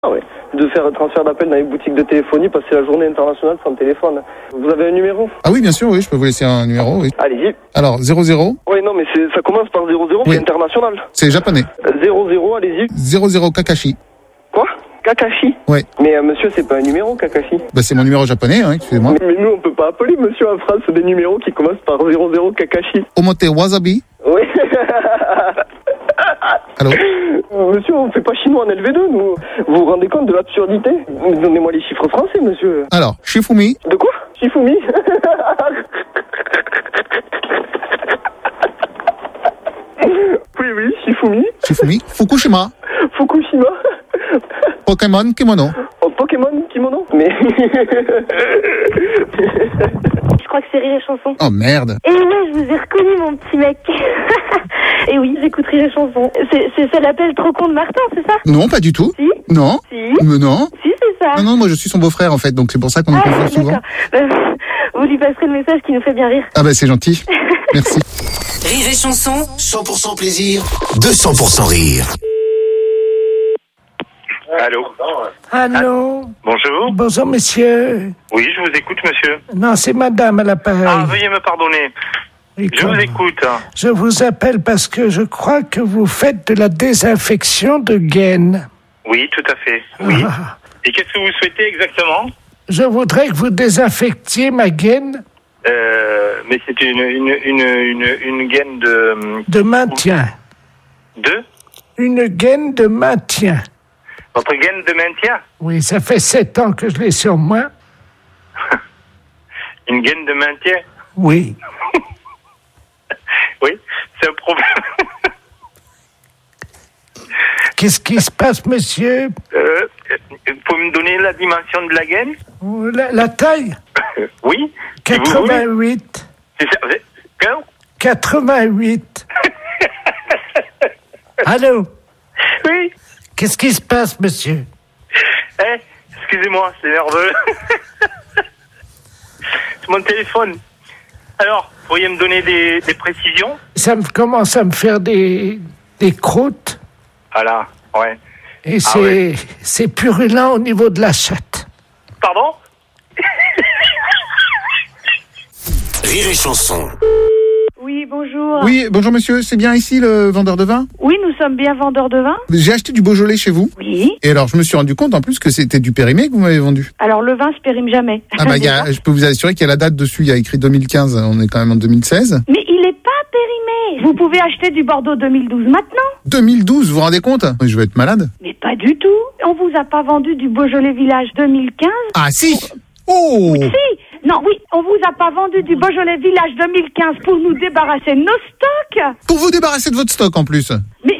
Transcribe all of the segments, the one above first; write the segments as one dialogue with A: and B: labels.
A: Ah ouais. De faire un transfert d'appel dans les boutiques de téléphonie, passer la journée internationale sans téléphone. Vous avez un numéro?
B: Ah oui, bien sûr, oui, je peux vous laisser un numéro, oui.
A: Allez-y.
B: Alors, 00.
A: Oui, non, mais ça commence par 00,
B: oui.
A: C'est international.
B: C'est japonais.
A: 00, allez-y.
B: 00 Kakashi.
A: Quoi? Kakashi?
B: Oui.
A: Mais monsieur, c'est pas un numéro, Kakashi?
B: Bah, c'est mon numéro japonais, hein, excusez-moi.
A: Mais nous, on peut pas appeler monsieur en France des numéros qui commencent par 00 Kakashi.
B: Omote Wasabi.
A: Oui.
B: Allô?
A: Monsieur, on fait pas chinois en LV2, nous. Vous vous rendez compte de l'absurdité? Donnez-moi les chiffres français, monsieur.
B: Alors, Shifumi.
A: De quoi? Shifumi? Oui, Shifumi.
B: Shifumi. Fukushima.
A: Fukushima.
B: Pokémon Kimono.
A: Oh, Pokémon Kimono? Mais...
C: Je crois que c'est Rire et Chanson.
B: Oh merde.
C: Et ouais, je vous ai reconnu, mon petit mec. Et oui, j'écoute Rire et Chanson. C'est l'appel trop con de Martin, c'est ça?
B: Non, pas du tout.
C: Si?
B: Non.
C: Si?
B: Mais non.
C: Si, c'est ça.
B: Non, moi je suis son beau-frère en fait, donc c'est pour ça qu'on nous confond souvent.
C: D'accord. Vous lui passerez le message qui nous fait bien rire.
B: Ah bah c'est gentil. Merci.
D: Rire et Chanson.
E: 100% plaisir, 200% rire.
F: Allô?
G: Allô?
F: Bonjour.
G: Bonjour, monsieur.
F: Oui, je vous écoute, monsieur.
G: Non, c'est madame à l'appareil.
F: Ah, veuillez me pardonner. Je vous écoute.
G: Je vous appelle parce que je crois que vous faites de la désinfection de gaines.
F: Oui, tout à fait. Oui.
G: Ah.
F: Et qu'est-ce que vous souhaitez exactement?
G: Je voudrais que vous désinfectiez ma gaine
F: Mais c'est une gaine de...
G: de maintien.
F: De?
G: Une gaine de maintien.
F: Votre gaine de maintien?
G: Oui, ça fait 7 ans que je l'ai sur moi.
F: Une gaine de maintien?
G: Oui.
F: Oui, c'est un problème.
G: Qu'est-ce qui se passe, monsieur?
F: Vous pouvez me donner la dimension de la gaine?
G: La taille?
F: Oui.
G: 88.
F: C'est ça.
G: 88. Allô?
F: Oui.
G: Qu'est-ce qui se passe, monsieur?
F: Excusez-moi, c'est nerveux. C'est mon téléphone. Alors, pourriez me donner des précisions?
G: Ça me commence à me faire des croûtes.
F: Voilà, ouais.
G: Et c'est purulent au niveau de la chatte.
F: Pardon?
E: Rire et Chanson.
C: Oui, bonjour.
B: Oui, bonjour monsieur, c'est bien ici le vendeur de vin?
C: Oui, nous sommes bien vendeurs de vin.
B: J'ai acheté du Beaujolais chez vous.
C: Oui.
B: Et alors je me suis rendu compte en plus que c'était du périmé que vous m'avez vendu.
C: Alors, le vin se périme jamais.
B: Ah bah je peux vous assurer qu'il y a la date dessus, il y a écrit 2015, on est quand même en 2016.
C: Mais il est pas périmé. Vous pouvez acheter du Bordeaux 2012 maintenant.
B: 2012, vous vous rendez compte? Je vais être malade.
C: Mais pas du tout. On vous a pas vendu du Beaujolais Village 2015.
B: Ah si. Oh.
C: Si. Non, oui, on vous a pas vendu du Beaujolais Village 2015 pour nous débarrasser de nos stocks.
B: Pour vous débarrasser de votre stock en plus.
C: Mais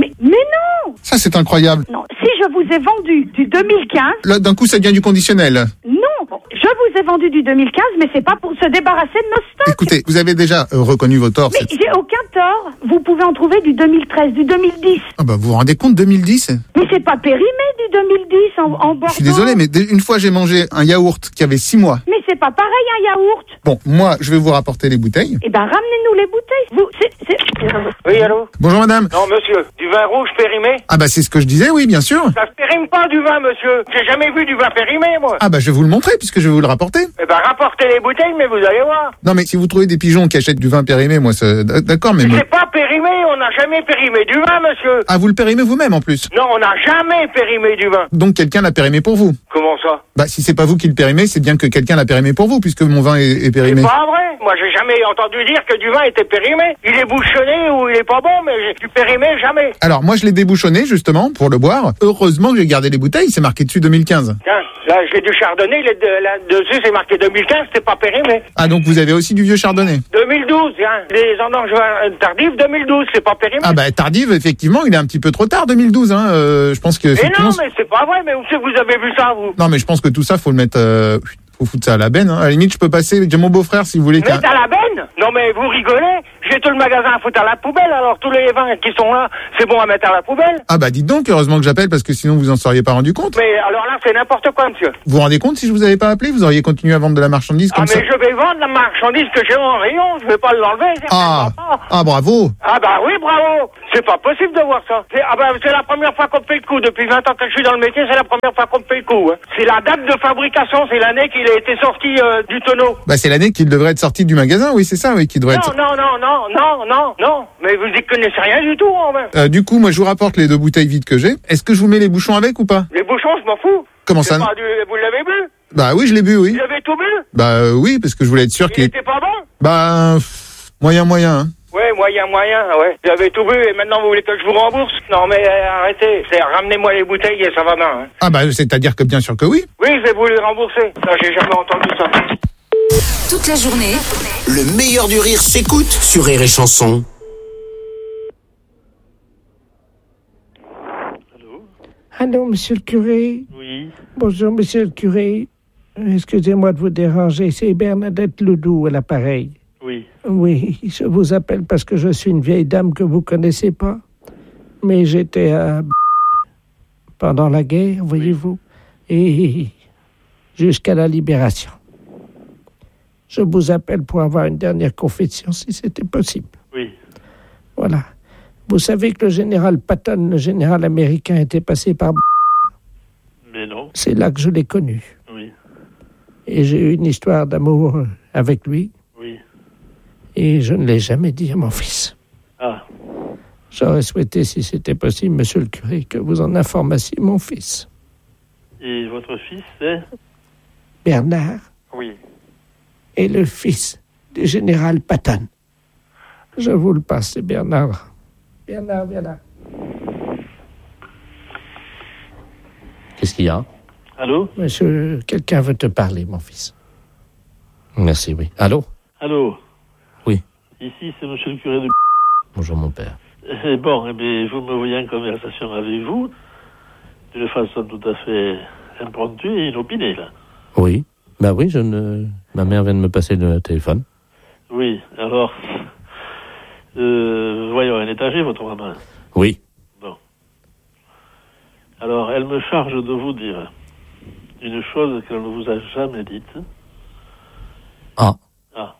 C: non.
B: Ça c'est incroyable.
C: Non, si je vous ai vendu du 2015...
B: Là d'un coup ça devient du conditionnel.
C: Non, je vous ai vendu du 2015, mais c'est pas pour se débarrasser de nos stocks.
B: Écoutez, vous avez déjà reconnu vos torts.
C: Mais j'ai aucun tort. Vous pouvez en trouver du 2013, du 2010.
B: Ah bah vous vous rendez compte, 2010?
C: Mais c'est pas périmé du 2010 en Bordeaux.
B: Je suis désolé, mais une fois j'ai mangé un yaourt qui avait 6 mois.
C: Mais c'est pas pareil un yaourt.
B: Bon, moi je vais vous rapporter les bouteilles.
C: Eh ben ramenez-nous les bouteilles. Vous, c'est...
F: Oui, allô?
B: Bonjour madame.
F: Non, monsieur, du vin rouge périmé?
B: Ah bah c'est ce que je disais, oui bien sûr.
F: Ça se périme pas du vin, monsieur. J'ai jamais vu du vin périmé, moi.
B: Ah bah je vais vous le montrer puisque je vais vous le rapporter.
F: Eh ben, rapportez les bouteilles, mais vous allez voir.
B: Non mais si vous trouvez des pigeons qui achètent du vin périmé, moi c'est... D'accord, mais...
F: C'est pas périmé, on n'a jamais périmé du vin, monsieur.
B: Ah, vous le périmez vous-même en plus?
F: Non, on n'a jamais périmé du vin.
B: Donc quelqu'un l'a périmé pour vous?
F: Comment ça?
B: Bah si c'est pas vous qui le périmez, c'est bien que quelqu'un l'a périmé pour vous puisque mon vin est périmé.
F: C'est pas vrai. Moi, j'ai jamais entendu dire que du vin était périmé. Il est bouchonné ou il est pas bon, mais du périmé, jamais.
B: Alors moi je l'ai débouchonné justement pour le boire. Heureusement que j'ai gardé les bouteilles, c'est marqué dessus 2015.
F: Tiens, là, j'ai du chardonnay, là-dessus, c'est marqué 2015, c'est pas périmé.
B: Ah donc vous avez aussi du vieux chardonnay?
F: 2012, hein. Les vendanges tardives, 2012, c'est pas périmé.
B: Ah bah tardive, effectivement, il est un petit peu trop tard 2012, hein. Je pense que...
F: Mais non, mais c'est pas vrai, mais où c'est que vous avez vu ça, vous?
B: Non mais je pense que tout ça, faut le mettre... faut foutre ça à la benne, hein. À la limite, je peux passer... J'ai mon beau-frère si vous voulez...
F: Mettre à la benne? Non mais vous rigolez? j'ai tout le magasin à foutre à la poubelle, alors tous les vins qui sont là, c'est bon à mettre à la poubelle.
B: Ah bah dites donc, heureusement que j'appelle parce que sinon vous en seriez pas rendu compte.
F: Mais alors là, c'est n'importe quoi, monsieur.
B: Vous vous rendez compte, si je vous avais pas appelé, vous auriez continué à vendre de la marchandise comme
F: Ah,
B: ça?
F: mais je vais vendre la marchandise que j'ai en rayon, je vais pas l'enlever.
B: Bravo.
F: Ah bah oui, bravo. C'est pas possible de voir ça. C'est la première fois qu'on me fait le coup. Depuis 20 ans que je suis dans le métier, c'est la première fois qu'on me fait le coup. Hein. C'est la date de fabrication, c'est l'année qu'il a été sorti du tonneau.
B: Bah c'est l'année qu'il devrait être sorti du magasin, oui, c'est ça, oui, qui devrait être...
F: Non. Mais vous y connaissez rien du tout, en fait.
B: Du coup, moi je vous rapporte les 2 bouteilles vides que j'ai. Est-ce que je vous mets les bouchons avec ou pas?
F: Les bouchons, je m'en fous.
B: Comment ça?
F: Vous l'avez bu?
B: Bah oui, je l'ai bu, oui.
F: Vous avez tout bu?
B: Bah oui, parce que je voulais être sûr qu'il...
F: Il était pas bon?
B: Bah... moyen, hein.
F: Ouais, moyen, ouais. Vous avez tout bu et maintenant vous voulez que je vous rembourse? Non mais arrêtez, ramenez-moi les bouteilles et ça va bien. Hein.
B: Ah bah c'est-à-dire que bien sûr que oui.
F: Oui, je vais vous les rembourser. Ça, j'ai jamais entendu ça.
D: Toute la journée,
E: Le meilleur du rire s'écoute sur Rire et Chanson.
G: Allô, monsieur le curé?
F: Oui.
G: Bonjour, monsieur le curé. Excusez-moi de vous déranger, c'est Bernadette Ledoux à l'appareil.
F: Oui.
G: Oui, je vous appelle parce que je suis une vieille dame que vous connaissez pas. Mais j'étais à... pendant la guerre, voyez-vous, et jusqu'à la libération. Je vous appelle pour avoir une dernière confession, si c'était possible.
F: Oui.
G: Voilà. Vous savez que le général Patton, le général américain, était passé par...
F: Mais non.
G: C'est là que je l'ai connu.
F: Oui.
G: Et j'ai eu une histoire d'amour avec lui.
F: Oui.
G: Et je ne l'ai jamais dit à mon fils.
F: Ah.
G: J'aurais souhaité, si c'était possible, monsieur le curé, que vous en informassiez mon fils.
F: Et votre fils, c'est?
G: Bernard
F: Oui.
G: est le fils du général Patton. Je vous le passe, c'est Bernard. Bernard, viens là.
H: Qu'est-ce qu'il y a?
F: Allô?
G: Monsieur, quelqu'un veut te parler, mon fils.
H: Merci, oui. Allô?
F: Allô?
H: Oui.
F: Ici, c'est monsieur le curé de...
H: Bonjour, mon père.
F: Bon, eh bien, vous me voyez en conversation avec vous, d'une façon tout à fait impromptue et inopinée, là.
H: Oui. Bah oui, ma mère vient de me passer le téléphone.
F: Oui, alors... voyons, elle est âgée, votre maman.
H: Oui.
F: Bon. Alors, elle me charge de vous dire une chose qu'elle ne vous a jamais dite.
H: Ah.
F: Ah.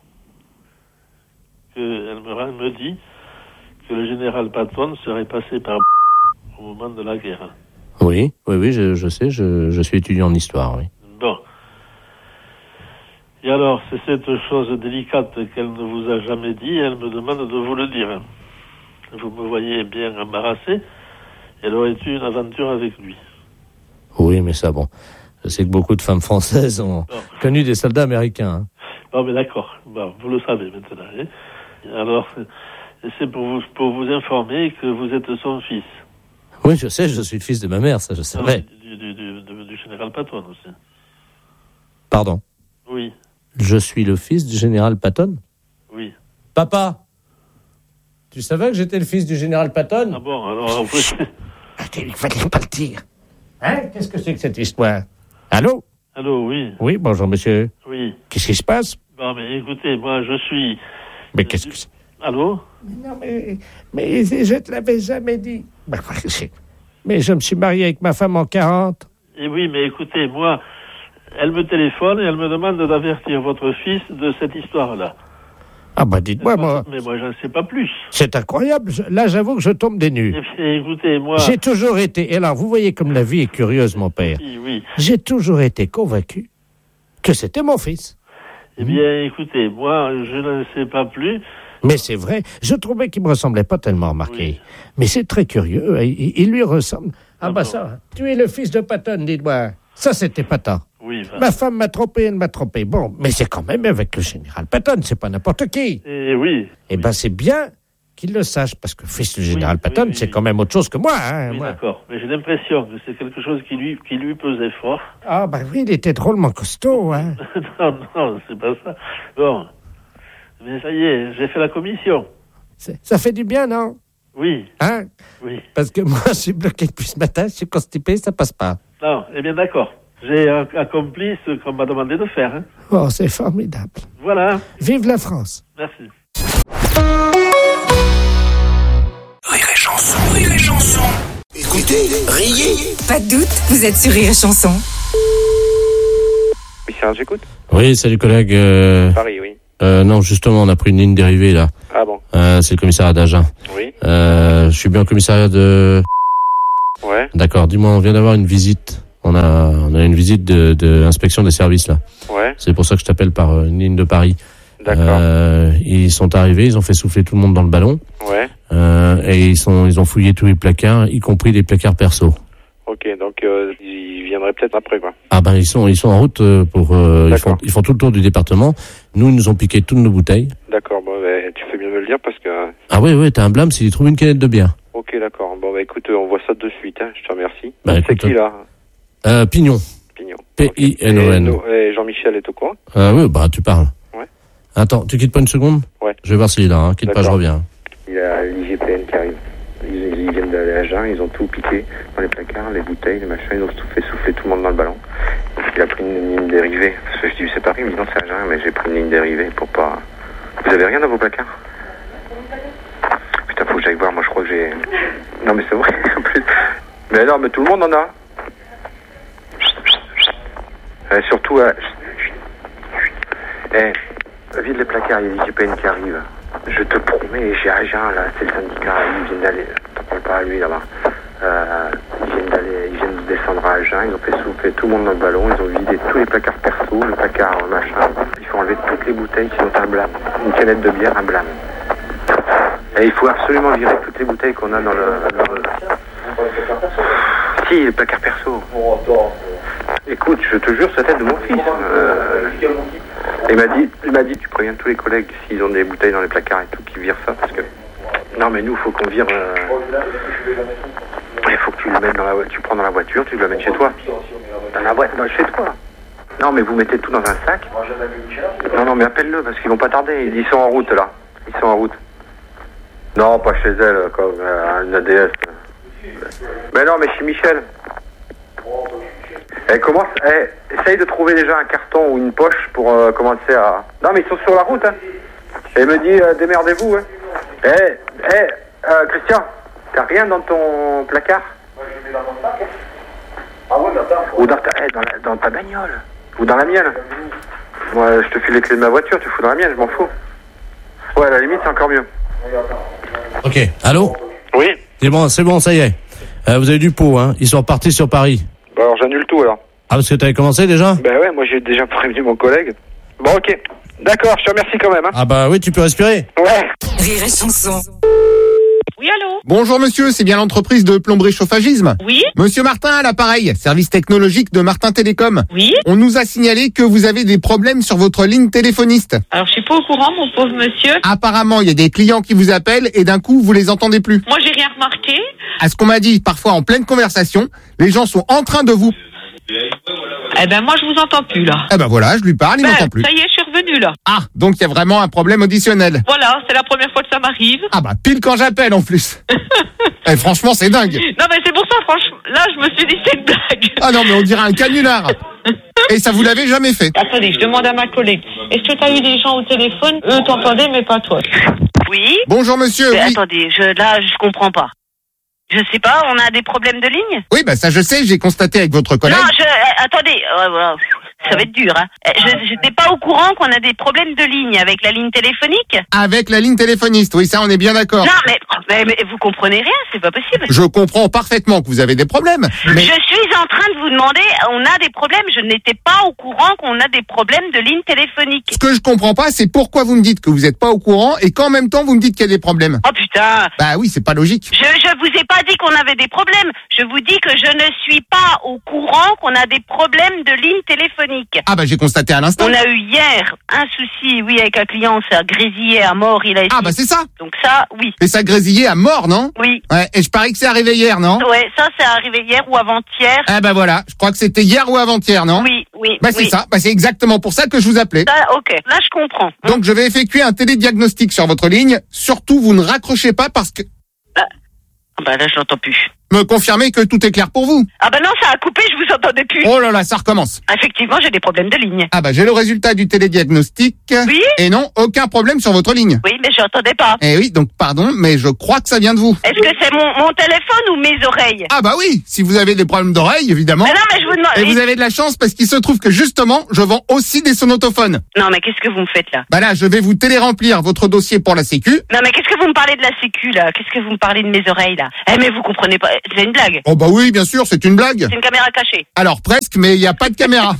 F: Elle me dit que le général Patton serait passé par au moment de la guerre.
H: Oui, je sais, je suis étudiant en histoire, oui.
F: Bon. Et alors, c'est cette chose délicate qu'elle ne vous a jamais dit, elle me demande de vous le dire. Vous me voyez bien embarrassé, elle aurait eu une aventure avec lui.
H: Oui, mais ça, bon. Je sais que beaucoup de femmes françaises ont connu des soldats américains. Hein.
F: Non, mais d'accord. Bon, vous le savez maintenant. Hein. Alors, c'est pour vous informer que vous êtes son fils.
H: Oui, je sais, je suis le fils de ma mère, ça je savais.
F: Du général Patton aussi.
H: Pardon?
F: Oui.
H: Je suis le fils du général Patton?
F: Oui.
H: Papa, tu savais que j'étais le fils du général Patton?
F: Ah bon, alors...
G: Il fallait pas le dire. Hein? Qu'est-ce que c'est que cette histoire? Allô?
F: Allô, oui.
G: Oui, bonjour, monsieur.
F: Oui.
G: Qu'est-ce qui se passe?
F: Bon, mais écoutez, moi, je suis...
G: Mais qu'est-ce que c'est?
F: Allô?
G: Non, mais je te l'avais jamais dit. Mais je me suis marié avec ma femme en 40.
F: Et oui, mais écoutez, moi, elle me téléphone et elle me demande d'avertir votre fils de cette histoire-là.
G: Ah bah dites-moi, moi...
F: Mais moi, j'en sais pas plus.
G: C'est incroyable. Là, j'avoue que je tombe des nues.
F: Et écoutez, moi...
G: J'ai toujours été... Et alors, vous voyez comme la vie est curieuse, mon père.
F: Oui.
G: J'ai toujours été convaincu que c'était mon fils.
F: Eh bien, écoutez, moi, je ne sais pas plus...
G: Mais c'est vrai, je trouvais qu'il me ressemblait pas tellement, remarqué. Oui. Mais c'est très curieux, il lui ressemble. Ah bah ça, tu es le fils de Patton, dis-moi. Ça, c'était Patton.
F: Oui,
G: Ma femme m'a trompé, elle m'a trompé. Bon, mais c'est quand même avec le général Patton, c'est pas n'importe qui.
F: Oui.
G: Eh ben, c'est bien qu'il le sache, parce que fils du général Patton, c'est quand même autre chose que moi. Hein,
F: oui,
G: moi.
F: D'accord, mais j'ai l'impression que c'est quelque chose qui lui pesait fort.
G: Ah bah oui, il était drôlement costaud, hein.
F: non, c'est pas ça. Bon... Mais ça y est, j'ai fait la commission.
G: Ça fait du bien, non?
F: Oui.
G: Hein?
F: Oui.
G: Parce que moi, je suis bloqué depuis ce matin, je suis constipé, ça passe pas.
F: Non, eh bien d'accord. J'ai accompli ce qu'on m'a demandé de faire. Hein.
G: Oh, c'est formidable.
F: Voilà.
G: Vive la France.
F: Merci.
E: chansons. Rire et chanson. Écoutez, riez.
D: Pas de doute, vous êtes sur Rire et Chanson.
F: Oui, Serge, j'écoute.
H: Oui, salut collègue.
F: Paris, oui.
H: Non, justement, on a pris une ligne dérivée là.
F: Ah bon?
H: C'est le commissariat d'Agen.
F: Oui.
H: Je suis bien au commissariat de...
F: Ouais.
H: D'accord, dis-moi, on vient d'avoir une visite. On a une visite de inspection des services là.
F: Ouais.
H: C'est pour ça que je t'appelle par une ligne de Paris.
F: D'accord.
H: Ils sont arrivés, ils ont fait souffler tout le monde dans le ballon.
F: Ouais.
H: Et ils ont fouillé tous les placards, y compris les placards perso.
F: Ok, donc ils viendraient peut-être après, quoi.
H: Ah ben ils sont en route pour ils font tout le tour du département. Nous ils nous ont piqué toutes nos bouteilles.
F: D'accord, bon, bah, tu fais bien de me le dire parce que...
H: Ah oui, t'as un blâme s'ils trouvent une canette de bière.
F: Ok, d'accord. Bon, bah écoute, on voit ça de suite, hein. Je te remercie.
H: Bah,
F: c'est
H: écoute,
F: qui, là?
H: Pignon.
F: Pignon.
H: P-I-N-O-N.
F: Et Jean-Michel est au courant?
H: Oui, bah tu parles.
F: Ouais.
H: Attends, tu quittes pas une seconde?
F: Ouais.
H: Je vais voir s'il est là, hein. Quitte pas, je reviens.
F: Il y a l'IGPN qui arrive. Ils viennent d'aller à Agen, ils ont tout piqué dans les placards, les bouteilles, les machins, ils ont tout fait souffler tout le monde dans le ballon. Il a pris une ligne dérivée. Parce que je dis, c'est Paris, il me dit non, c'est Agen, mais j'ai pris une ligne dérivée pour pas... Vous avez rien dans vos placards? Putain, faut que j'aille voir, moi je crois que j'ai... Non mais c'est vrai, en plus. Mais non, mais tout le monde en a. Surtout, vide les placards, il y a l'IGPN qui arrive. Je te promets, j'ai Agen, là, c'est le syndicat, ils viennent d'aller, t'en parles pas à lui, là-bas. Ils viennent de descendre à Agen, ils ont fait souffler tout le monde dans le ballon, ils ont vidé tous les placards perso, le placard machin. Il faut enlever toutes les bouteilles, sinon t'as un blâme. Une canette de bière, un blâme. Et il faut absolument virer toutes les bouteilles qu'on a dans le... Si, les placards perso. Écoute, je te jure, c'est la tête de mon fils. Il m'a dit, tu préviens tous les collègues s'ils ont des bouteilles dans les placards et tout, qui virent ça, parce que... Non, mais nous, faut qu'on vire... Il faut que tu le mettes dans la voiture, tu prends dans la voiture, tu le mets chez toi. Dans la voiture, chez toi. Non, mais vous mettez tout dans un sac. Non, mais appelle-le, parce qu'ils vont pas tarder. Ils sont en route, là. Ils sont en route. Non, pas chez elle, comme une ADS. Mais non, mais chez Michel. Essaye de trouver déjà un carton ou une poche pour commencer à... Non, mais ils sont sur la route, hein. Et il me dit, démerdez-vous, hein. Christian, t'as rien dans ton placard? Moi, je le mets dans mon sac, hein. Ah ouais, ou dans ta bagnole. Ou dans la mienne. Moi, je te file les clés de ma voiture, tu fous dans la mienne, je m'en fous. Ouais, à la limite, c'est encore mieux.
H: Ok, allô?
F: Oui.
H: C'est bon, ça y est. Vous avez du pot, hein. Ils sont repartis sur Paris.
F: Bah alors, j'annule tout, alors.
H: Ah, parce que t'avais commencé déjà?
F: Bah ouais, moi j'ai déjà prévenu mon collègue. Bon, ok. D'accord, je te remercie quand même, hein.
H: Ah bah oui, tu peux respirer.
F: Ouais.
D: Rire et Chanson.
C: Oui, allô?
B: Bonjour monsieur, c'est bien l'entreprise de plomberie chauffagisme?
C: Oui?
B: Monsieur Martin à l'appareil, service technologique de Martin Télécom.
C: Oui?
B: On nous a signalé que vous avez des problèmes sur votre ligne téléphoniste.
C: Alors, je suis pas au courant, mon pauvre monsieur.
B: Apparemment, il y a des clients qui vous appellent et d'un coup, vous les entendez plus.
C: Moi, j'ai rien remarqué.
B: À ce qu'on m'a dit, parfois en pleine conversation, les gens sont en train de vous...
C: Eh ben, moi, je vous entends plus, là.
B: Eh ben voilà, je lui parle, il m'entend plus.
C: Ça y est, je suis revenu, là.
B: Ah, donc il y a vraiment un problème auditionnel.
C: Voilà, c'est la première fois que ça m'arrive.
B: Ah bah pile quand j'appelle en plus. Eh, franchement, c'est dingue.
C: Non, mais c'est pour ça, franchement, là, je me suis dit, c'est une blague.
B: Ah non, mais on dirait un canular. Et ça vous l'avez jamais fait?
C: Attendez, je demande à ma collègue. Est-ce que t'as eu des gens au téléphone? Eux t'entendaient, mais pas toi.
I: Oui.
B: Bonjour monsieur.
I: Mais
B: Oui.
I: attendez, je comprends pas. Je sais pas, on a des problèmes de ligne?
B: Oui, bah ça je sais, j'ai constaté avec votre collègue.
I: Non, attendez, voilà, ça va être dur, hein. Je n'étais pas au courant qu'on a des problèmes de ligne avec la ligne téléphonique.
B: Avec la ligne téléphoniste, oui, ça on est bien d'accord.
I: Non, mais vous comprenez rien, c'est pas possible.
B: Je comprends parfaitement que vous avez des problèmes. Mais...
I: Je suis en train de vous demander, on a des problèmes, je n'étais pas au courant qu'on a des problèmes de ligne téléphonique.
B: Ce que je comprends pas, c'est pourquoi vous me dites que vous n'êtes pas au courant et qu'en même temps vous me dites qu'il y a des problèmes.
I: Oh putain.
B: Bah oui, c'est pas logique.
I: Je vous ai pas dit qu'on avait des problèmes. Je vous dis que je ne suis pas au courant qu'on a des problèmes de ligne téléphonique.
B: Ah bah j'ai constaté à l'instant.
I: On a eu hier un souci, oui, avec un client, ça a grésillé à mort, il a été...
B: Ah bah c'est ça.
I: Donc ça, oui.
B: Et ça grésillait à mort, non?
I: Oui.
B: Ouais, et je parie que c'est arrivé hier, non?
I: Ouais, ça c'est arrivé hier ou avant-hier.
B: Ah bah voilà, je crois que c'était hier ou avant-hier, non?
I: Oui.
B: Bah c'est ça, bah c'est exactement pour ça que je vous appelais.
I: Ça, ok, là je comprends.
B: Donc je vais effectuer un télédiagnostic sur votre ligne. Surtout, vous ne raccrochez pas parce que...
I: Bah là je l'entends plus.
B: me confirmez que tout est clair pour vous?
I: Ah ben non, ça a coupé, je vous entendais plus.
B: Oh là là, ça recommence.
I: Effectivement, j'ai des problèmes de ligne.
B: Ah bah j'ai le résultat du télédiagnostic.
I: Oui.
B: Et non, aucun problème sur votre ligne.
I: Oui, mais je n'entendais pas.
B: Eh oui, donc pardon, mais je crois que ça vient de vous.
I: Est-ce que c'est mon téléphone ou mes oreilles?
B: Ah bah oui, si vous avez des problèmes d'oreille, évidemment.
I: Mais non, mais je vous demande...
B: Et vous avez de la chance parce qu'il se trouve que justement, je vends aussi des sonotophones.
I: Non, mais qu'est-ce que vous me faites là?
B: Bah là, je vais vous téléremplir votre dossier pour la Sécu.
I: Non, mais qu'est-ce que vous me parlez de la sécu là? Qu'est-ce que vous me parlez de mes oreilles là? Eh, mais vous comprenez pas, c'est une blague.
B: Oh bah oui, bien sûr, c'est une blague.
I: C'est une caméra cachée.
B: Alors presque, mais il n'y a pas de caméra.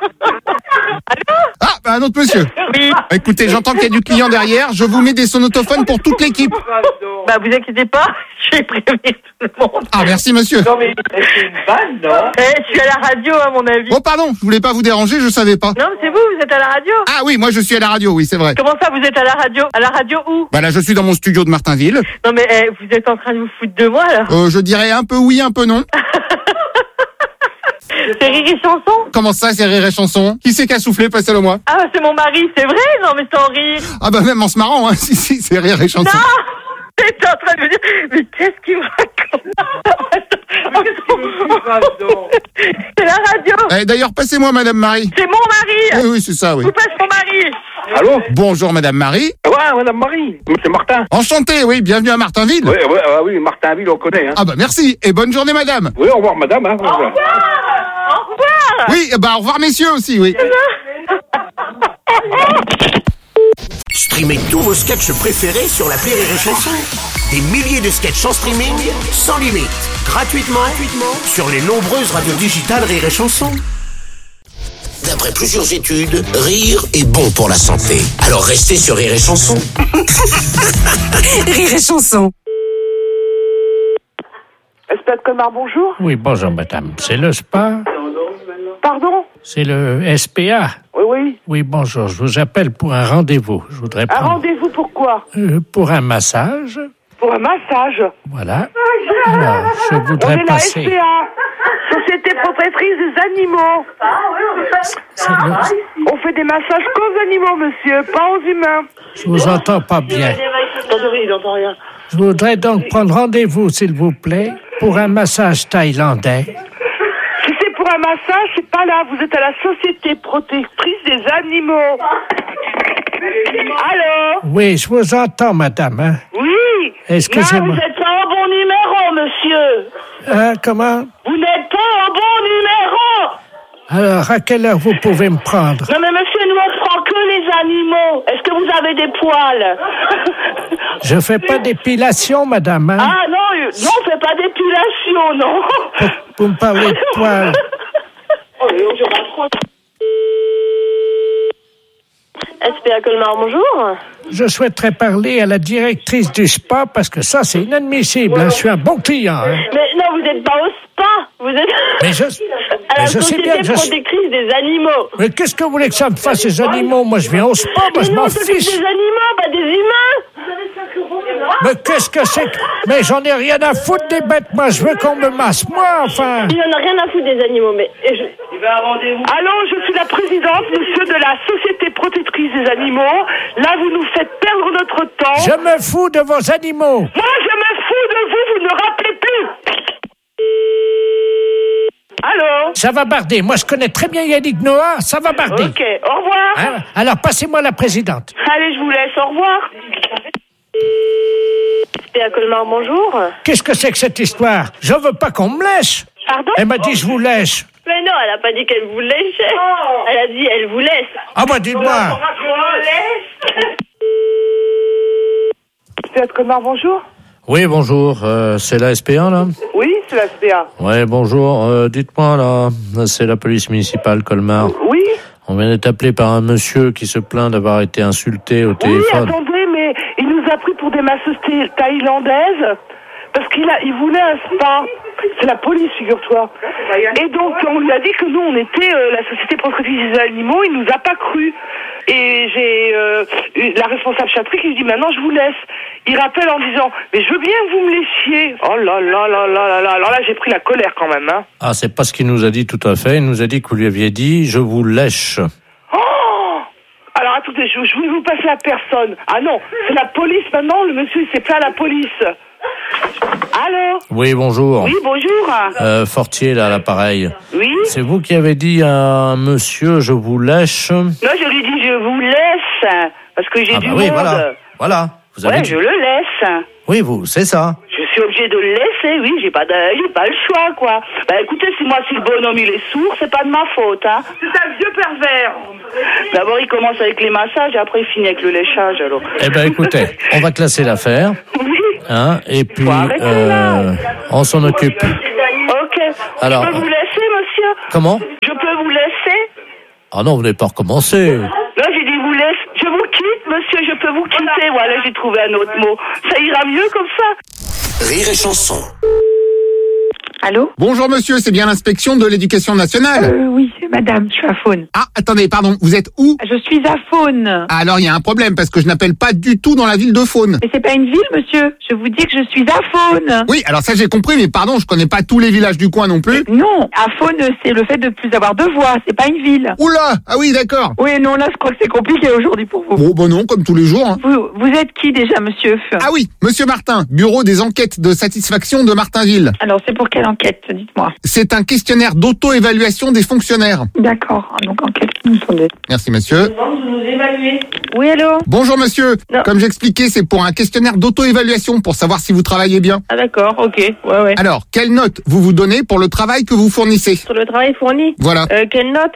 B: Ah, bah un autre monsieur.
I: Oui.
B: Écoutez, j'entends qu'il y a du client derrière. Je vous mets des sonotophones pour toute l'équipe.
I: Bah, vous inquiétez pas, je vais prévenir tout le monde.
B: Ah, merci monsieur.
F: Non, mais c'est une vanne, non?
I: Je suis à la radio, à mon avis.
B: Oh pardon, je voulais pas vous déranger, je savais pas.
I: Non, mais c'est vous êtes à la radio.
B: Ah oui, moi je suis à la radio, oui, c'est vrai.
I: Comment ça, vous êtes à la radio? À la radio où?
B: Bah là, je suis dans mon studio de Martinville.
I: Non, mais vous êtes en train de vous foutre de moi là?
B: Je dirais un peu oui, un peu non.
I: C'est Rire et Chanson?
B: Comment ça, c'est Rire et Chanson? Qui c'est qui a soufflé? Passez-le moi.
I: Ah, c'est mon mari, c'est vrai? Non, mais sans rire.
B: Ah bah même en se marrant, hein. Si, c'est Rire et Chanson.
I: Non! T'es en train de me dire, mais qu'est-ce qu'il me raconte? C'est la radio.
B: D'ailleurs, passez-moi Madame Marie.
I: C'est mon mari.
B: Oui, c'est ça, oui.
I: Vous passe mon mari.
F: Allô?
B: Bonjour Madame Marie.
F: Ouais, Madame Marie. C'est Martin.
B: Enchanté, oui, bienvenue à Martinville.
F: Oui, Martinville, on connaît. Hein.
B: Ah bah merci, et bonne journée Madame.
F: Oui, au revoir, Madame. Hein.
I: Au revoir.
B: Oui, bah au revoir messieurs aussi, oui.
E: Streamez tous vos sketchs préférés sur l'appli Rire et Chanson. Des milliers de sketchs en streaming, sans limite, gratuitement sur les nombreuses radios digitales Rire et Chanson. D'après plusieurs études, rire est bon pour la santé. Alors restez sur Rire et Chanson.
D: Rire et Chanson.
A: SPA de Colmar, bonjour.
G: Oui, bonjour madame. C'est le spa?
A: Pardon?
G: C'est le SPA?
A: Oui.
G: Oui, bonjour. Je vous appelle pour un rendez-vous. Je voudrais
A: Un
G: prendre...
A: rendez-vous pourquoi?
G: Pour un massage.
A: Pour un massage.
G: Voilà. Alors, je
A: On
G: voudrais
A: est la
G: passer...
A: SPA, Société Propriétatrice des Animaux.
G: C'est le-
A: On fait des massages qu'aux animaux, monsieur, pas aux humains.
G: Je vous entends pas bien.
A: Attendez, il n'entend rien.
G: Je voudrais donc prendre rendez-vous, s'il vous plaît, pour un massage thaïlandais.
A: Si c'est pour un massage, c'est pas là. Vous êtes à la Société Protectrice des Animaux. Allô?
G: Oui, je vous entends, madame. Hein?
A: Oui.
G: Excusez-moi.
A: Non, vous n'êtes pas au bon numéro, monsieur.
G: Comment?
A: Vous n'êtes pas au bon numéro.
G: Alors, à quelle heure vous pouvez me prendre?
A: Non, mais monsieur, nous, on prend que les animaux. Est-ce que vous avez des poils?
G: Je fais pas d'épilation, madame. Hein?
A: Ah, non, on fait pas d'épilation, non.
G: Vous me parlez de poils.
C: SPA Colmar, bonjour.
G: Je souhaiterais parler à la directrice du spa parce que ça, c'est inadmissible. Hein? Je suis un bon client. Hein?
C: Mais non, vous n'êtes pas au spa. Vous êtes
G: Mais je
C: à la
G: sais
C: Société
G: bien que
C: Protectrice des Animaux.
G: Mais qu'est-ce que vous voulez que ça me fasse, ces animaux? Moi, je viens au spa, moi, je
C: Mais
G: m'en
C: non, c'est
G: fiche.
C: des animaux, pas des humains.
G: Mais qu'est-ce que c'est que... Mais j'en ai rien à foutre des bêtes, moi, je veux qu'on me masse, moi, enfin.
C: Il n'en a rien à foutre des animaux, mais...
A: Allô, je suis la présidente, monsieur, de la Société Protectrice des Animaux. Là, vous nous faites perdre notre temps.
G: Je me fous de vos animaux.
A: Moi, je me fous de vous, vous ne rappelez plus. Allô?
G: Ça va barder. Moi, je connais très bien Yannick Noah, ça va barder.
A: Ok, au revoir.
G: Hein? Alors, passez-moi la présidente.
A: Allez, je vous laisse, au revoir.
C: SPA Colmar, bonjour.
G: Qu'est-ce que c'est que cette histoire? Je veux pas qu'on me lèche.
C: Pardon?
G: Elle m'a dit, je vous lèche.
C: Mais non, elle a pas dit qu'elle vous léchait. Elle a dit, elle vous laisse.
G: Ah, bah, dites-moi.
A: SPA de Colmar, bonjour.
H: Oui, bonjour. C'est la SPA, là?
A: Oui, c'est la SPA.
H: Ouais, bonjour. Dites-moi, là, c'est la police municipale Colmar.
A: Oui.
H: On vient d'être appelé par un monsieur qui se plaint d'avoir été insulté au
A: Oui,
H: téléphone.
A: attendez, mais il nous a pris pour des masseuses thaïlandaises parce il voulait un spa. C'est la police, figure-toi. Et donc, on lui a dit que nous, on était la Société Protectrice des Animaux. Il nous a pas cru. Et j'ai la responsable Chatry qui lui dit, maintenant, je vous laisse. Il rappelle en disant, mais je veux bien que vous me laissiez. Oh là là là là là là. Alors là, j'ai pris la colère quand même, hein.
H: Ah, c'est pas ce qu'il nous a dit tout à fait. Il nous a dit que vous lui aviez dit « je vous lèche ».
A: Alors attendez, je vais vous passer la personne. Ah non, c'est la police maintenant, le monsieur il s'est plaint à la police. Allô?
H: Oui, bonjour.
A: Oui, bonjour.
H: Fortier, là, à l'appareil.
A: Oui?
H: C'est vous qui avez dit à un monsieur, je vous lèche?
A: Non, je lui dis, je vous laisse, parce que j'ai du
H: oui,
A: monde.
H: Voilà. Vous avez dit...
A: je le laisse.
H: Oui, c'est ça.
A: Je suis obligée de le laisser, oui, j'ai pas le choix, quoi. Bah écoutez, si le bonhomme il est sourd, c'est pas de ma faute, hein. C'est un vieux pervers. D'abord il commence avec les massages, et après il finit avec le léchage, alors.
H: Eh ben écoutez, on va classer l'affaire.
A: Oui.
H: Hein, et puis, on s'en occupe.
A: Ok.
H: Alors,
A: je peux vous laisser, monsieur?
H: Comment?
A: Je peux vous laisser?
H: Ah non, vous n'avez pas recommencé.
A: Là, j'ai dit vous laisse. Je vous quitte, monsieur, je peux vous quitter. Voilà, j'ai trouvé un autre mot. Ça ira mieux comme ça.
E: Rire et chanson.
C: Allô?
B: Bonjour monsieur, c'est bien l'inspection de l'éducation nationale?
J: Oui, c'est madame, je suis à Faune.
B: Ah, attendez, pardon, vous êtes où?
J: Je suis à Faune.
B: Alors il y a un problème parce que je n'appelle pas du tout dans la ville de Faune.
J: Mais c'est pas une ville, monsieur. Je vous dis que je suis à Faune.
B: Oui, alors ça j'ai compris, mais pardon, je connais pas tous les villages du coin non plus.
J: Non, à Faune, c'est le fait de plus avoir de voix, c'est pas une ville.
B: Oula! Ah oui, d'accord.
J: Oui, non, là, je crois que c'est compliqué aujourd'hui pour vous.
B: Bon, bah non, comme tous les jours. Hein.
J: Vous êtes qui déjà, monsieur?
B: Ah oui, monsieur Martin, bureau des enquêtes de satisfaction de Martinville.
J: Alors, c'est pour quelle enquête, dites-moi?
B: C'est un questionnaire d'auto-évaluation des fonctionnaires.
J: D'accord, donc enquête, attendez.
B: Merci monsieur.
J: Vous nous évaluez. Oui, allô?
B: Bonjour monsieur.
J: Non.
B: Comme j'expliquais, c'est pour un questionnaire d'auto-évaluation pour savoir si vous travaillez bien.
J: Ah d'accord, ok, ouais.
B: Alors, quelle note vous donnez pour le travail que vous fournissez?
J: Sur le travail fourni?
B: Voilà.
J: Quelle note?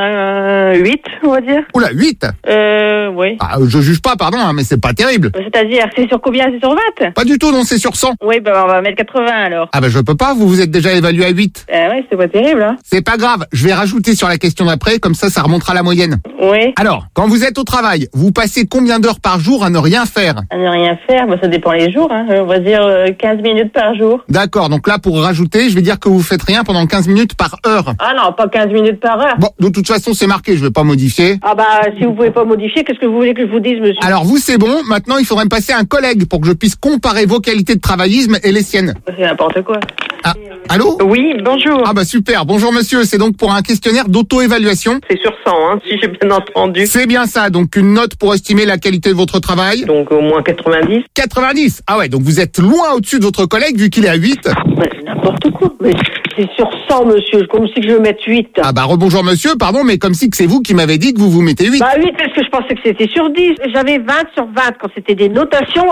J: 8, on va dire.
B: Oula, 8?
J: Oui.
B: Ah, je juge pas, pardon, hein, mais c'est pas terrible.
J: C'est-à-dire, c'est sur combien? C'est sur 20?
B: Pas du tout, non, c'est sur 100.
J: Oui, on va mettre 80 alors.
B: Ah je peux pas, vous vous êtes déjà évalué à 8.
J: Ouais, c'est pas terrible, hein.
B: C'est pas grave, je vais rajouter sur la question d'après, comme ça remontera la moyenne.
J: Oui.
B: Alors, quand vous êtes au travail, vous passez combien d'heures par jour à ne rien faire?
J: À ne rien faire, ça dépend les jours, hein. On va dire 15 minutes par jour.
B: D'accord, donc là, pour rajouter, je vais dire que vous faites rien pendant 15 minutes par heure.
J: Ah non, pas 15 minutes par heure.
B: Bon, de toute façon, c'est marqué, je vais pas modifier.
J: Ah si vous pouvez pas modifier, qu'est-ce que vous voulez que je vous dise, monsieur?
B: Alors vous, c'est bon, maintenant il faudrait me passer un collègue pour que je puisse comparer vos qualités de travaillisme et les siennes.
J: C'est n'importe quoi.
B: Ah, allô?
J: Oui, bonjour.
B: Ah super, bonjour monsieur, c'est donc pour un questionnaire d'auto-évaluation.
J: C'est sur 100, hein, si j'ai bien entendu.
B: C'est bien ça, donc une note pour estimer la qualité de votre travail.
J: Donc au moins 90.
B: 90? Ah ouais, donc vous êtes loin au-dessus de votre collègue vu qu'il est à 8.
J: C'est n'importe quoi, mais c'est sur 100, monsieur, comme si je veux mettre 8.
B: Ah rebonjour monsieur, pardon, mais comme si que c'est vous qui m'avez dit que vous mettez 8.
J: 8 parce que je pensais que c'était sur 10. J'avais 20 sur 20 quand c'était des notations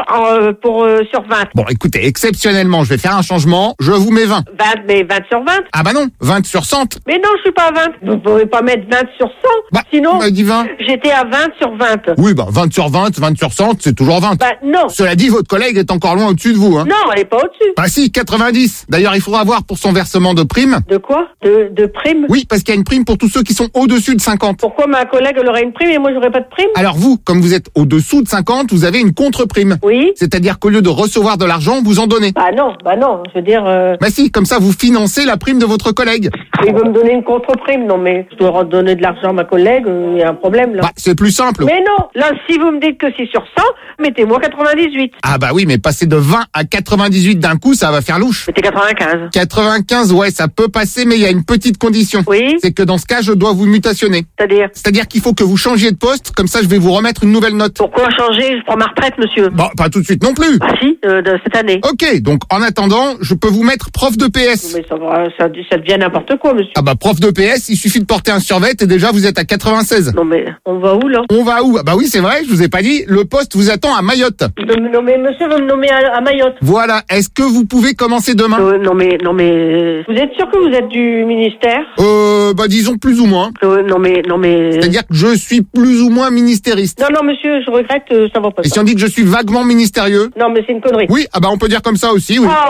J: sur 20.
B: Bon, écoutez, exceptionnellement, je vais faire un changement, je vous mets 20.
J: 20, mais 20 sur 20.
B: Ah non, 20 sur 100.
J: Mais non, je suis pas à 20. Vous pouvez pas mettre 20 sur 100. Sinon,
B: on m'a dit 20.
J: J'étais à 20 sur 20.
B: Oui, 20 sur 20, 20 sur 100, c'est toujours 20.
J: Non.
B: Cela dit, votre collègue est encore loin au-dessus de vous, hein.
J: Non, elle est pas au-dessus.
B: Si, 90. D'ailleurs, il faudra voir pour son versement de prime.
J: De quoi? De prime?
B: Oui, parce qu'il y a une prime pour tous ceux qui sont au-dessus de 50.
J: Pourquoi ma collègue, elle aurait une prime et moi, j'aurais pas de prime?
B: Alors vous, comme vous êtes au-dessous de 50, vous avez une contre-prime.
J: Oui.
B: C'est-à-dire qu'au lieu de recevoir de l'argent, vous en donnez.
J: Non, je veux dire...
B: Si, comme ça, vous financez la prime de votre collègue.
J: Il veut me donner une contre-prime. Non, mais je dois redonner de l'argent à ma collègue, il y a un problème, là.
B: C'est plus simple.
J: Mais non, là, si vous me dites que c'est sur 100, mettez-moi 98.
B: Oui, mais passer de 20 à 98 d'un coup, ça va faire louche.
J: Mettez 95.
B: 95, ouais, ça peut passer, mais il y a une petite condition.
J: Oui.
B: C'est que dans ce cas, je dois vous mutationner. C'est-à-dire qu'il faut que vous changiez de poste, comme ça je vais vous remettre une nouvelle note.
J: Pourquoi changer? Je prends ma retraite, monsieur.
B: Pas tout de suite non plus.
J: Si, de cette année.
B: Ok, donc en attendant, je peux vous mettre prof de PS.
J: Mais ça devient n'importe quoi, monsieur.
B: Prof de PS, il suffit de porter un survêt et déjà vous êtes à 96.
J: Non mais, on va où là?
B: On va où? Oui, c'est vrai, je vous ai pas dit, le poste vous attend à Mayotte.
J: Non mais monsieur veut me nommer à Mayotte.
B: Voilà, est-ce que vous pouvez commencer demain?
J: Non mais, vous êtes sûr que vous êtes du ministère?
B: Disons plus ou moins.
J: Non mais...
B: C'est-à-dire que je suis plus ou moins ministériste.
J: Non monsieur, je regrette, ça va pas.
B: Et si on dit que je suis vaguement ministérieux?
J: Non mais c'est une connerie.
B: Oui, on peut dire comme ça aussi, oui.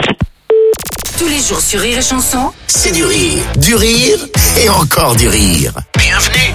D: Tous les jours sur Rire et Chanson,
E: c'est du rire et encore du rire. Bienvenue.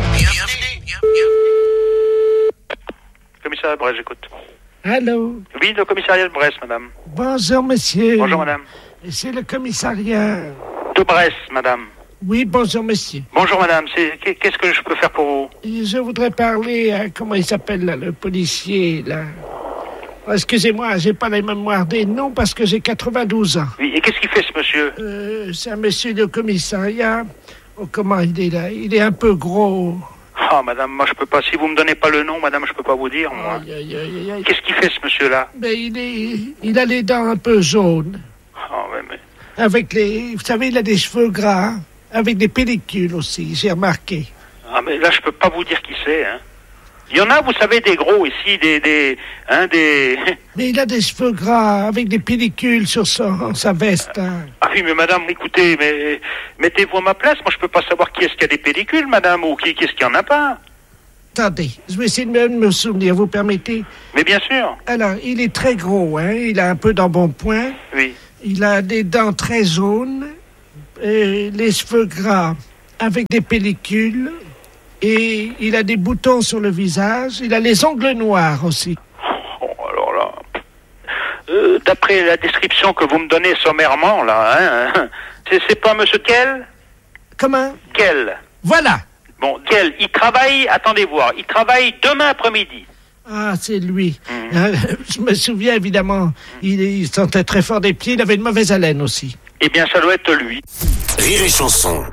K: Commissariat de Brest, j'écoute.
G: Allô?
K: Oui, le commissariat de Brest, madame.
G: Bonjour, monsieur.
K: Bonjour, madame.
G: C'est le commissariat...
K: De Brest, madame.
G: Oui, bonjour, monsieur.
K: Bonjour, madame. Qu'est-ce que je peux faire pour vous?
G: Je voudrais parler à... Comment il s'appelle, là, le policier, là? Excusez-moi, j'ai pas la mémoire des noms parce que j'ai 92 ans.
K: Oui, et qu'est-ce qu'il fait, ce monsieur?
G: C'est un monsieur de commissariat. Oh, comment il est là? Il est un peu gros.
K: Ah, madame, moi je peux pas. Si vous me donnez pas le nom, madame, je peux pas vous dire, moi. Qu'est-ce qu'il fait, ce monsieur-là?
G: Mais il a les dents un peu jaunes.
K: Ah, mais...
G: Avec vous savez, il a des cheveux gras, avec des pellicules aussi, j'ai remarqué.
K: Ah, mais là, je peux pas vous dire qui c'est, hein. Il y en a, vous savez, des gros ici, des...
G: Mais il a des cheveux gras, avec des pellicules sur sa veste. Hein.
K: Ah oui, mais madame, écoutez, mais mettez-vous à ma place. Moi, je peux pas savoir qui est-ce qui a des pellicules, madame, ou qui est-ce qui en a pas.
G: Attendez, je vais essayer de me souvenir, vous permettez?
K: Mais bien sûr.
G: Alors, il est très gros, hein. Il a un peu d'embonpoint.
K: Oui.
G: Il a des dents très jaunes, les cheveux gras, avec des pellicules. Et il a des boutons sur le visage. Il a les ongles noirs aussi.
K: Oh, alors là... d'après la description que vous me donnez sommairement, là, hein, c'est pas monsieur Kell?
G: Comment?
K: Kell.
G: Voilà.
K: Bon, Kell, il travaille, attendez voir, il travaille demain après-midi.
G: Ah, c'est lui. Je me souviens, évidemment, il sentait très fort des pieds, il avait une mauvaise haleine aussi.
K: Eh bien, ça doit être lui.
E: Rire et chanson.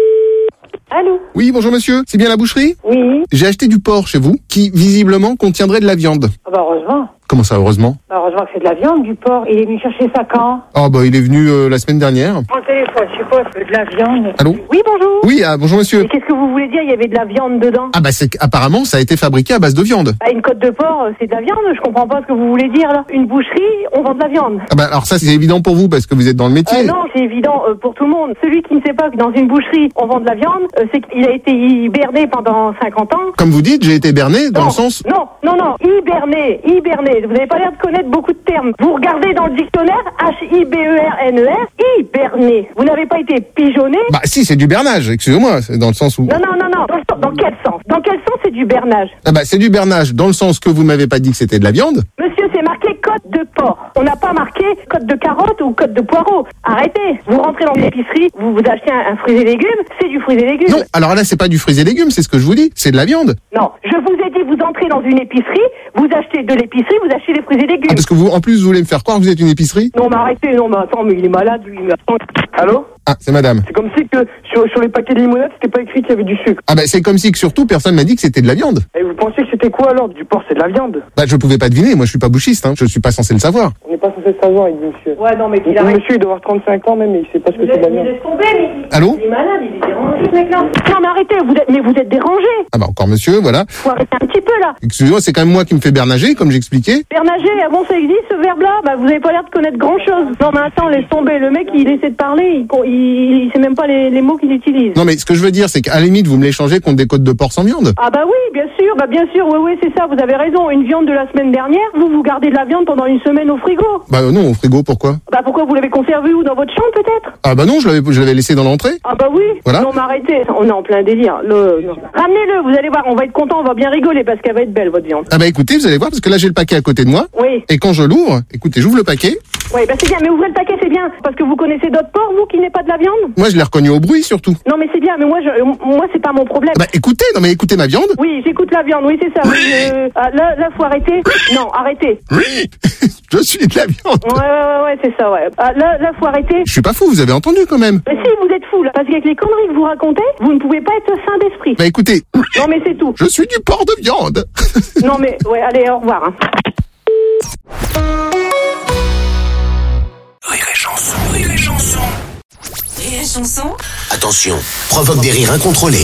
C: Allô?
B: Oui, bonjour monsieur, c'est bien la boucherie?
C: Oui.
B: J'ai acheté du porc chez vous, qui visiblement contiendrait de la viande.
C: Ah bah heureusement.
B: Comment ça, heureusement?
C: Bah heureusement que c'est de la viande, du porc. Il est venu chercher ça quand?
B: Oh bah il est venu la semaine dernière.
C: Prends le téléphone, je sais pas, c'est de la viande.
B: Allô?
C: Oui, bonjour.
B: Oui, bonjour monsieur.
C: Et qu'est-ce que vous voulez dire, il y avait de la viande dedans?
B: Ah bah apparemment ça a été fabriqué à base de viande.
C: Bah, une côte de porc, c'est de la viande, je comprends pas ce que vous voulez dire là. Une boucherie, on vend de la viande.
B: Ah bah alors ça c'est évident pour vous parce que vous êtes dans le métier.
C: Non, c'est évident pour tout le monde. Celui qui ne sait pas que dans une boucherie, on vend de la viande, c'est qu'il a été hiberné pendant 50 ans.
B: Comme vous dites, j'ai été berné dans le sens...
C: Non, hiberné. Vous n'avez pas l'air de connaître beaucoup de termes. Vous regardez dans le dictionnaire, H-I-B-E-R-N-E-S, hiberné. Vous n'avez pas été pigeonné.
B: Bah si, c'est du bernage, excusez-moi, c'est dans le sens où...
C: Non. Dans quel sens? Dans quel sens c'est du bernage?
B: Ah bah c'est du bernage dans le sens que vous m'avez pas dit que c'était de la viande.
C: Monsieur, c'est marqué côte de porc. On n'a pas marqué côte de carotte ou côte de poireau. Arrêtez. Vous rentrez dans l'épicerie, vous achetez un fruit et légumes, c'est du fruit et légumes.
B: Non, alors là c'est pas du fruit et légumes, c'est ce que je vous dis, c'est de la viande.
C: Non, je vous ai dit, vous entrez dans une épicerie, vous achetez de l'épicerie, vous achetez des fruits et légumes.
B: Ah, parce que vous, en plus, vous voulez me faire croire que vous êtes une épicerie?
C: Non, mais arrêtez, attends, mais il est malade, lui. Allô?
B: Ah, c'est madame.
F: C'est comme si que sur les paquets de limonade, c'était pas écrit qu'il y avait du sucre.
B: Ah bah c'est comme si que surtout personne m'a dit que c'était de la viande.
F: Et vous pensez que c'était quoi alors? Du porc, c'est de la viande.
B: Bah je pouvais pas deviner, moi je suis pas bouchiste, hein. Je suis pas censé le savoir.
F: On n'est pas censé le savoir, il dit monsieur.
C: Ouais, non, mais qu'il
F: arrête. Monsieur, il doit avoir 35 ans même, mais il sait pas ce que c'est de la viande.
B: Allô?
C: Il est malade, il est dérangé, ce mec-là. Non, mais arrêtez, vous êtes dérangé.
B: Ah bah encore monsieur, voilà.
C: Faut arrêter un petit peu, là.
B: Excusez-moi, c'est quand même moi qui me fais bernager, comme j'expliquais.
C: Bernager, ah bon, ça existe, ce verbe-là? Bah, vous avez pas l'air de connaître grand-chose. Non, mais attends, laisse tomber. Le mec, il essaie de parler, il sait même pas les mots qu'il utilise.
B: Non mais ce que je veux dire, c'est qu'à la limite, vous me l'échangez contre des côtes de porc sans viande.
C: Ah bah oui, bien sûr, oui, c'est ça, vous avez raison. Une viande de la semaine dernière, vous gardez de la viande pendant une semaine au frigo.
B: Bah non, au frigo, pourquoi?
C: Bah pourquoi, vous l'avez conservé où? Dans votre chambre, peut-être?
B: Ah bah non, je l'avais laissé dans l'entrée.
C: Ah bah oui.
B: Voilà.
C: Non, mais arrêtez, on est en plein délire. Non. Ramenez-le, vous allez voir, on va être content, on va bien rigoler parce qu'elle va être belle, votre viande.
B: Ah bah écoutez, vous allez voir, parce que là j'ai le paquet à côté de moi.
C: Oui.
B: Et quand je l'ouvre, écoutez, j'ouvre le paquet.
C: Oui, bah c'est bien, mais ouvrez le paquet, c'est bien. Parce que vous connaissez d'autres porcs, vous, qui n'est pas de la viande?
B: Moi je l'ai reconnu au bruit surtout.
C: Non mais c'est bien, mais moi c'est pas mon problème.
B: Bah écoutez, écoutez ma viande.
C: Oui, j'écoute la viande, oui c'est ça.
B: Oui.
C: Là faut arrêter. Non, arrêtez.
B: Oui, je suis de la viande.
C: Ouais, c'est ça, ouais. Là faut arrêter.
B: Je suis pas fou, vous avez entendu quand même.
C: Mais si, vous êtes fou là, parce qu'avec les conneries que vous racontez, vous ne pouvez pas être sain d'esprit.
B: Bah écoutez.
C: Non mais c'est tout.
B: Je suis du porc de viande.
C: Non mais, ouais, allez, au revoir. Hein.
E: Rire et chanson, rire et chanson.
D: Rire et chanson.
E: Attention, provoque des rires incontrôlés.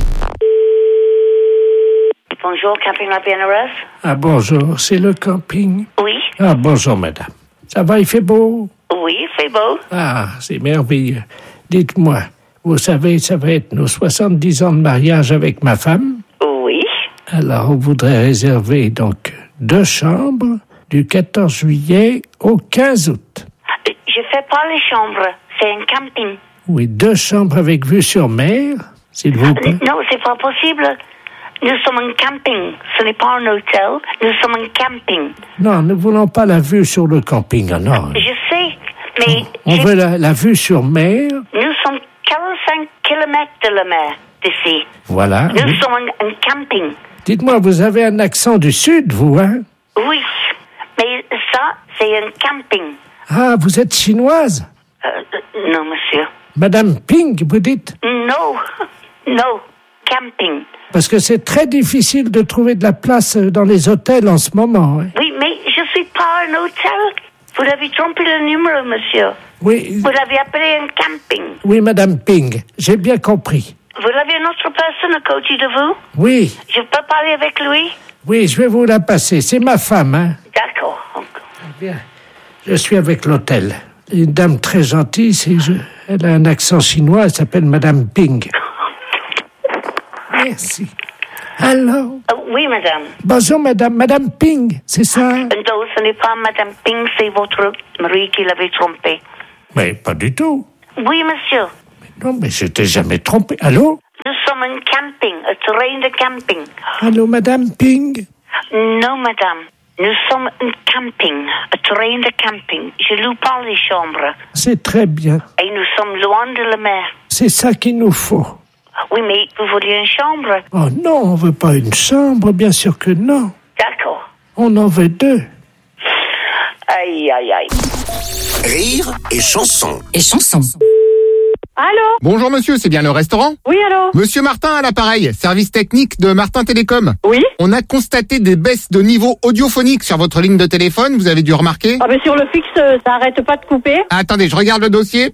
I: Bonjour, Camping La Bienheureuse.
G: Ah bonjour, c'est le camping.
I: Oui.
G: Ah bonjour madame. Ça va, il fait beau?
I: Oui, c'est beau.
G: Ah, c'est merveilleux. Dites-moi, vous savez, ça va être nos 70 ans de mariage avec ma femme.
I: Oui.
G: Alors, on voudrait réserver donc 2 chambres du 14 juillet au 15 août.
I: Je fais pas les chambres, c'est un camping.
G: Oui, 2 chambres avec vue sur mer, s'il vous plaît.
I: Non, c'est pas possible. Nous sommes un camping. Ce n'est pas un hôtel. Nous sommes un camping.
G: Non, nous ne voulons pas la vue sur le camping, non.
I: Je sais, mais...
G: On veut la vue sur mer.
I: Nous sommes 45 kilomètres de la mer d'ici.
G: Voilà.
I: Nous sommes un camping.
G: Dites-moi, vous avez un accent du sud, vous, hein?
I: Oui, mais ça, c'est un camping.
G: Ah, vous êtes chinoise?
I: Non, monsieur.
G: Madame Ping, vous dites?
I: Non, camping.
G: Parce que c'est très difficile de trouver de la place dans les hôtels en ce moment. Hein.
L: Oui, mais je suis pas un hôtel. Vous avez trompé le numéro, monsieur.
G: Oui.
L: Vous l'avez appelé un camping.
G: Oui, Madame Ping, j'ai bien compris.
L: Vous avez une autre personne à côté de vous?
G: Oui.
L: Je peux parler avec lui?
G: Oui, je vais vous la passer. C'est ma femme, hein.
L: D'accord.
G: Bien. Je suis avec l'hôtel. Une dame très gentille, elle a un accent chinois, elle s'appelle Madame Ping. Merci. Allô?
L: Oui, madame.
G: Bonjour, Madame Ping, c'est ça?
L: Non, ce n'est pas Madame Ping, c'est votre mari qui l'avait trompé.
G: Mais pas du tout.
L: Oui, monsieur.
G: Non, mais je t'ai jamais trompé. Allô?
L: Nous sommes un camping, un terrain de camping.
G: Allô, Madame Ping?
L: Non, madame. Nous sommes un camping, un terrain de camping. Je loue pas les chambres.
G: C'est très bien.
L: Et nous sommes loin de la mer.
G: C'est ça qu'il nous faut.
L: Oui, mais vous vouliez une chambre?
G: Oh non, on veut pas une chambre, bien sûr que non.
L: D'accord.
G: On en veut 2.
L: Aïe, aïe, aïe.
E: Rire et chanson.
C: Allô?
B: Bonjour monsieur, c'est bien le restaurant?
C: Oui, allô?
B: Monsieur Martin à l'appareil, service technique de Martin Télécom.
C: Oui?
B: On a constaté des baisses de niveau audiophonique sur votre ligne de téléphone, vous avez dû remarquer?
C: Ah, mais sur le fixe, ça arrête pas de couper.
B: Attendez, je regarde le dossier.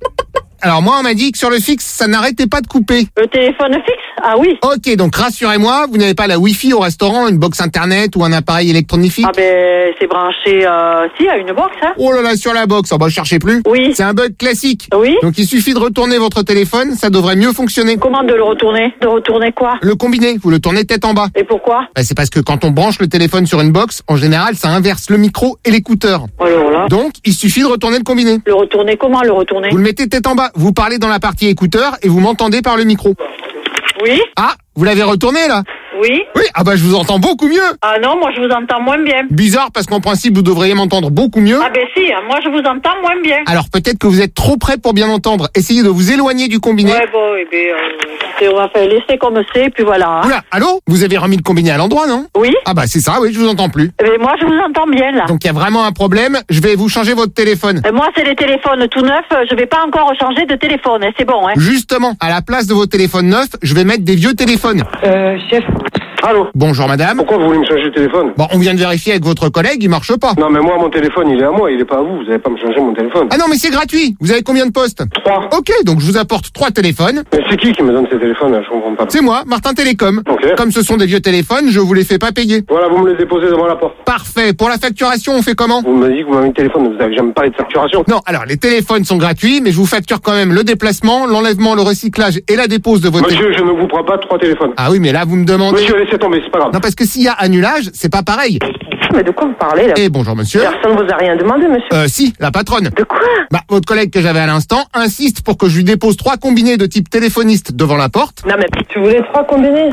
B: Alors moi, on m'a dit que sur le fixe, ça n'arrêtait pas de couper.
C: Le téléphone fixe? Ah oui.
B: Ok, donc rassurez-moi, vous n'avez pas la Wi-Fi au restaurant, une box internet ou un appareil électronifique?
C: Ah ben, c'est branché, si, à une box, hein.
B: Oh là là, sur la box, bah cherchez plus.
C: Oui.
B: C'est un bug classique.
C: Oui.
B: Donc il suffit de retourner votre téléphone, ça devrait mieux fonctionner.
C: Comment de le retourner? De retourner quoi?
B: Le combiné, vous le tournez tête en bas.
C: Et pourquoi?
B: Bah, c'est parce que quand on branche le téléphone sur une box, en général, ça inverse le micro et l'écouteur.
C: Alors là.
B: Donc, il suffit de retourner le combiné.
C: Le retourner, comment le retourner?
B: Vous le mettez tête en bas, vous parlez dans la partie écouteur et vous m'entendez par le micro.
C: Oui.
B: Ah, vous l'avez retourné là?
C: Oui.
B: Oui, ah bah je vous entends beaucoup mieux.
C: Ah non, moi je vous entends moins bien.
B: Bizarre parce qu'en principe vous devriez m'entendre beaucoup mieux.
C: Ah ben si, moi je vous entends moins bien.
B: Alors peut-être que vous êtes trop près pour bien entendre. Essayez de vous éloigner du combiné.
C: Ouais bon, eh ben, on va faire laisser comme c'est, puis voilà. Hein.
B: Oula, allô? Vous avez remis le combiné à l'endroit, non?
C: Oui.
B: Ah bah c'est ça, oui, je vous entends plus.
C: Eh ben, moi je vous entends bien là.
B: Donc il y a vraiment un problème, je vais vous changer votre téléphone.
C: Moi c'est les téléphones tout neufs, je vais pas encore changer de téléphone, hein, c'est bon. Hein.
B: Justement, à la place de vos téléphones neufs, je vais mettre des vieux téléphones.
C: Chef.
F: Allô?
B: Bonjour madame.
F: Pourquoi vous voulez me changer de téléphone?
B: Bon, on vient de vérifier avec votre collègue, il marche pas.
F: Non, mais moi, mon téléphone, il est à moi, il est pas à vous. Vous allez pas me changer mon téléphone.
B: Ah non, mais c'est gratuit. Vous avez combien de postes?
F: 3.
B: Ok, donc je vous apporte 3 téléphones.
F: Mais c'est qui me donne ces téléphones, là? Je comprends pas.
B: C'est moi, Martin Télécom.
F: Ok.
B: Comme ce sont des vieux téléphones, je vous les fais pas payer.
F: Voilà, vous me les déposez devant la porte.
B: Parfait. Pour la facturation, on fait comment?
F: Vous me dites que vous m'avez un téléphone, vous avez jamais parlé de facturation.
B: Non, alors les téléphones sont gratuits, mais je vous facture quand même le déplacement, l'enlèvement, le recyclage et la dépose de votre
F: Monsieur, je ne vous prends pas 3 téléphones.
B: Ah oui, mais là, vous me demandez...
F: Monsieur, laissez tomber, c'est pas grave.
B: Non, parce que s'il y a annulage, c'est pas pareil.
C: Mais de quoi vous parlez là?
B: Eh, bonjour monsieur.
C: Personne vous a rien demandé, monsieur.
B: Si, la patronne.
C: De quoi?
B: Bah, votre collègue que j'avais à l'instant insiste pour que je lui dépose 3 combinés de type téléphoniste devant la porte.
C: Non mais tu voulais 3 combinés?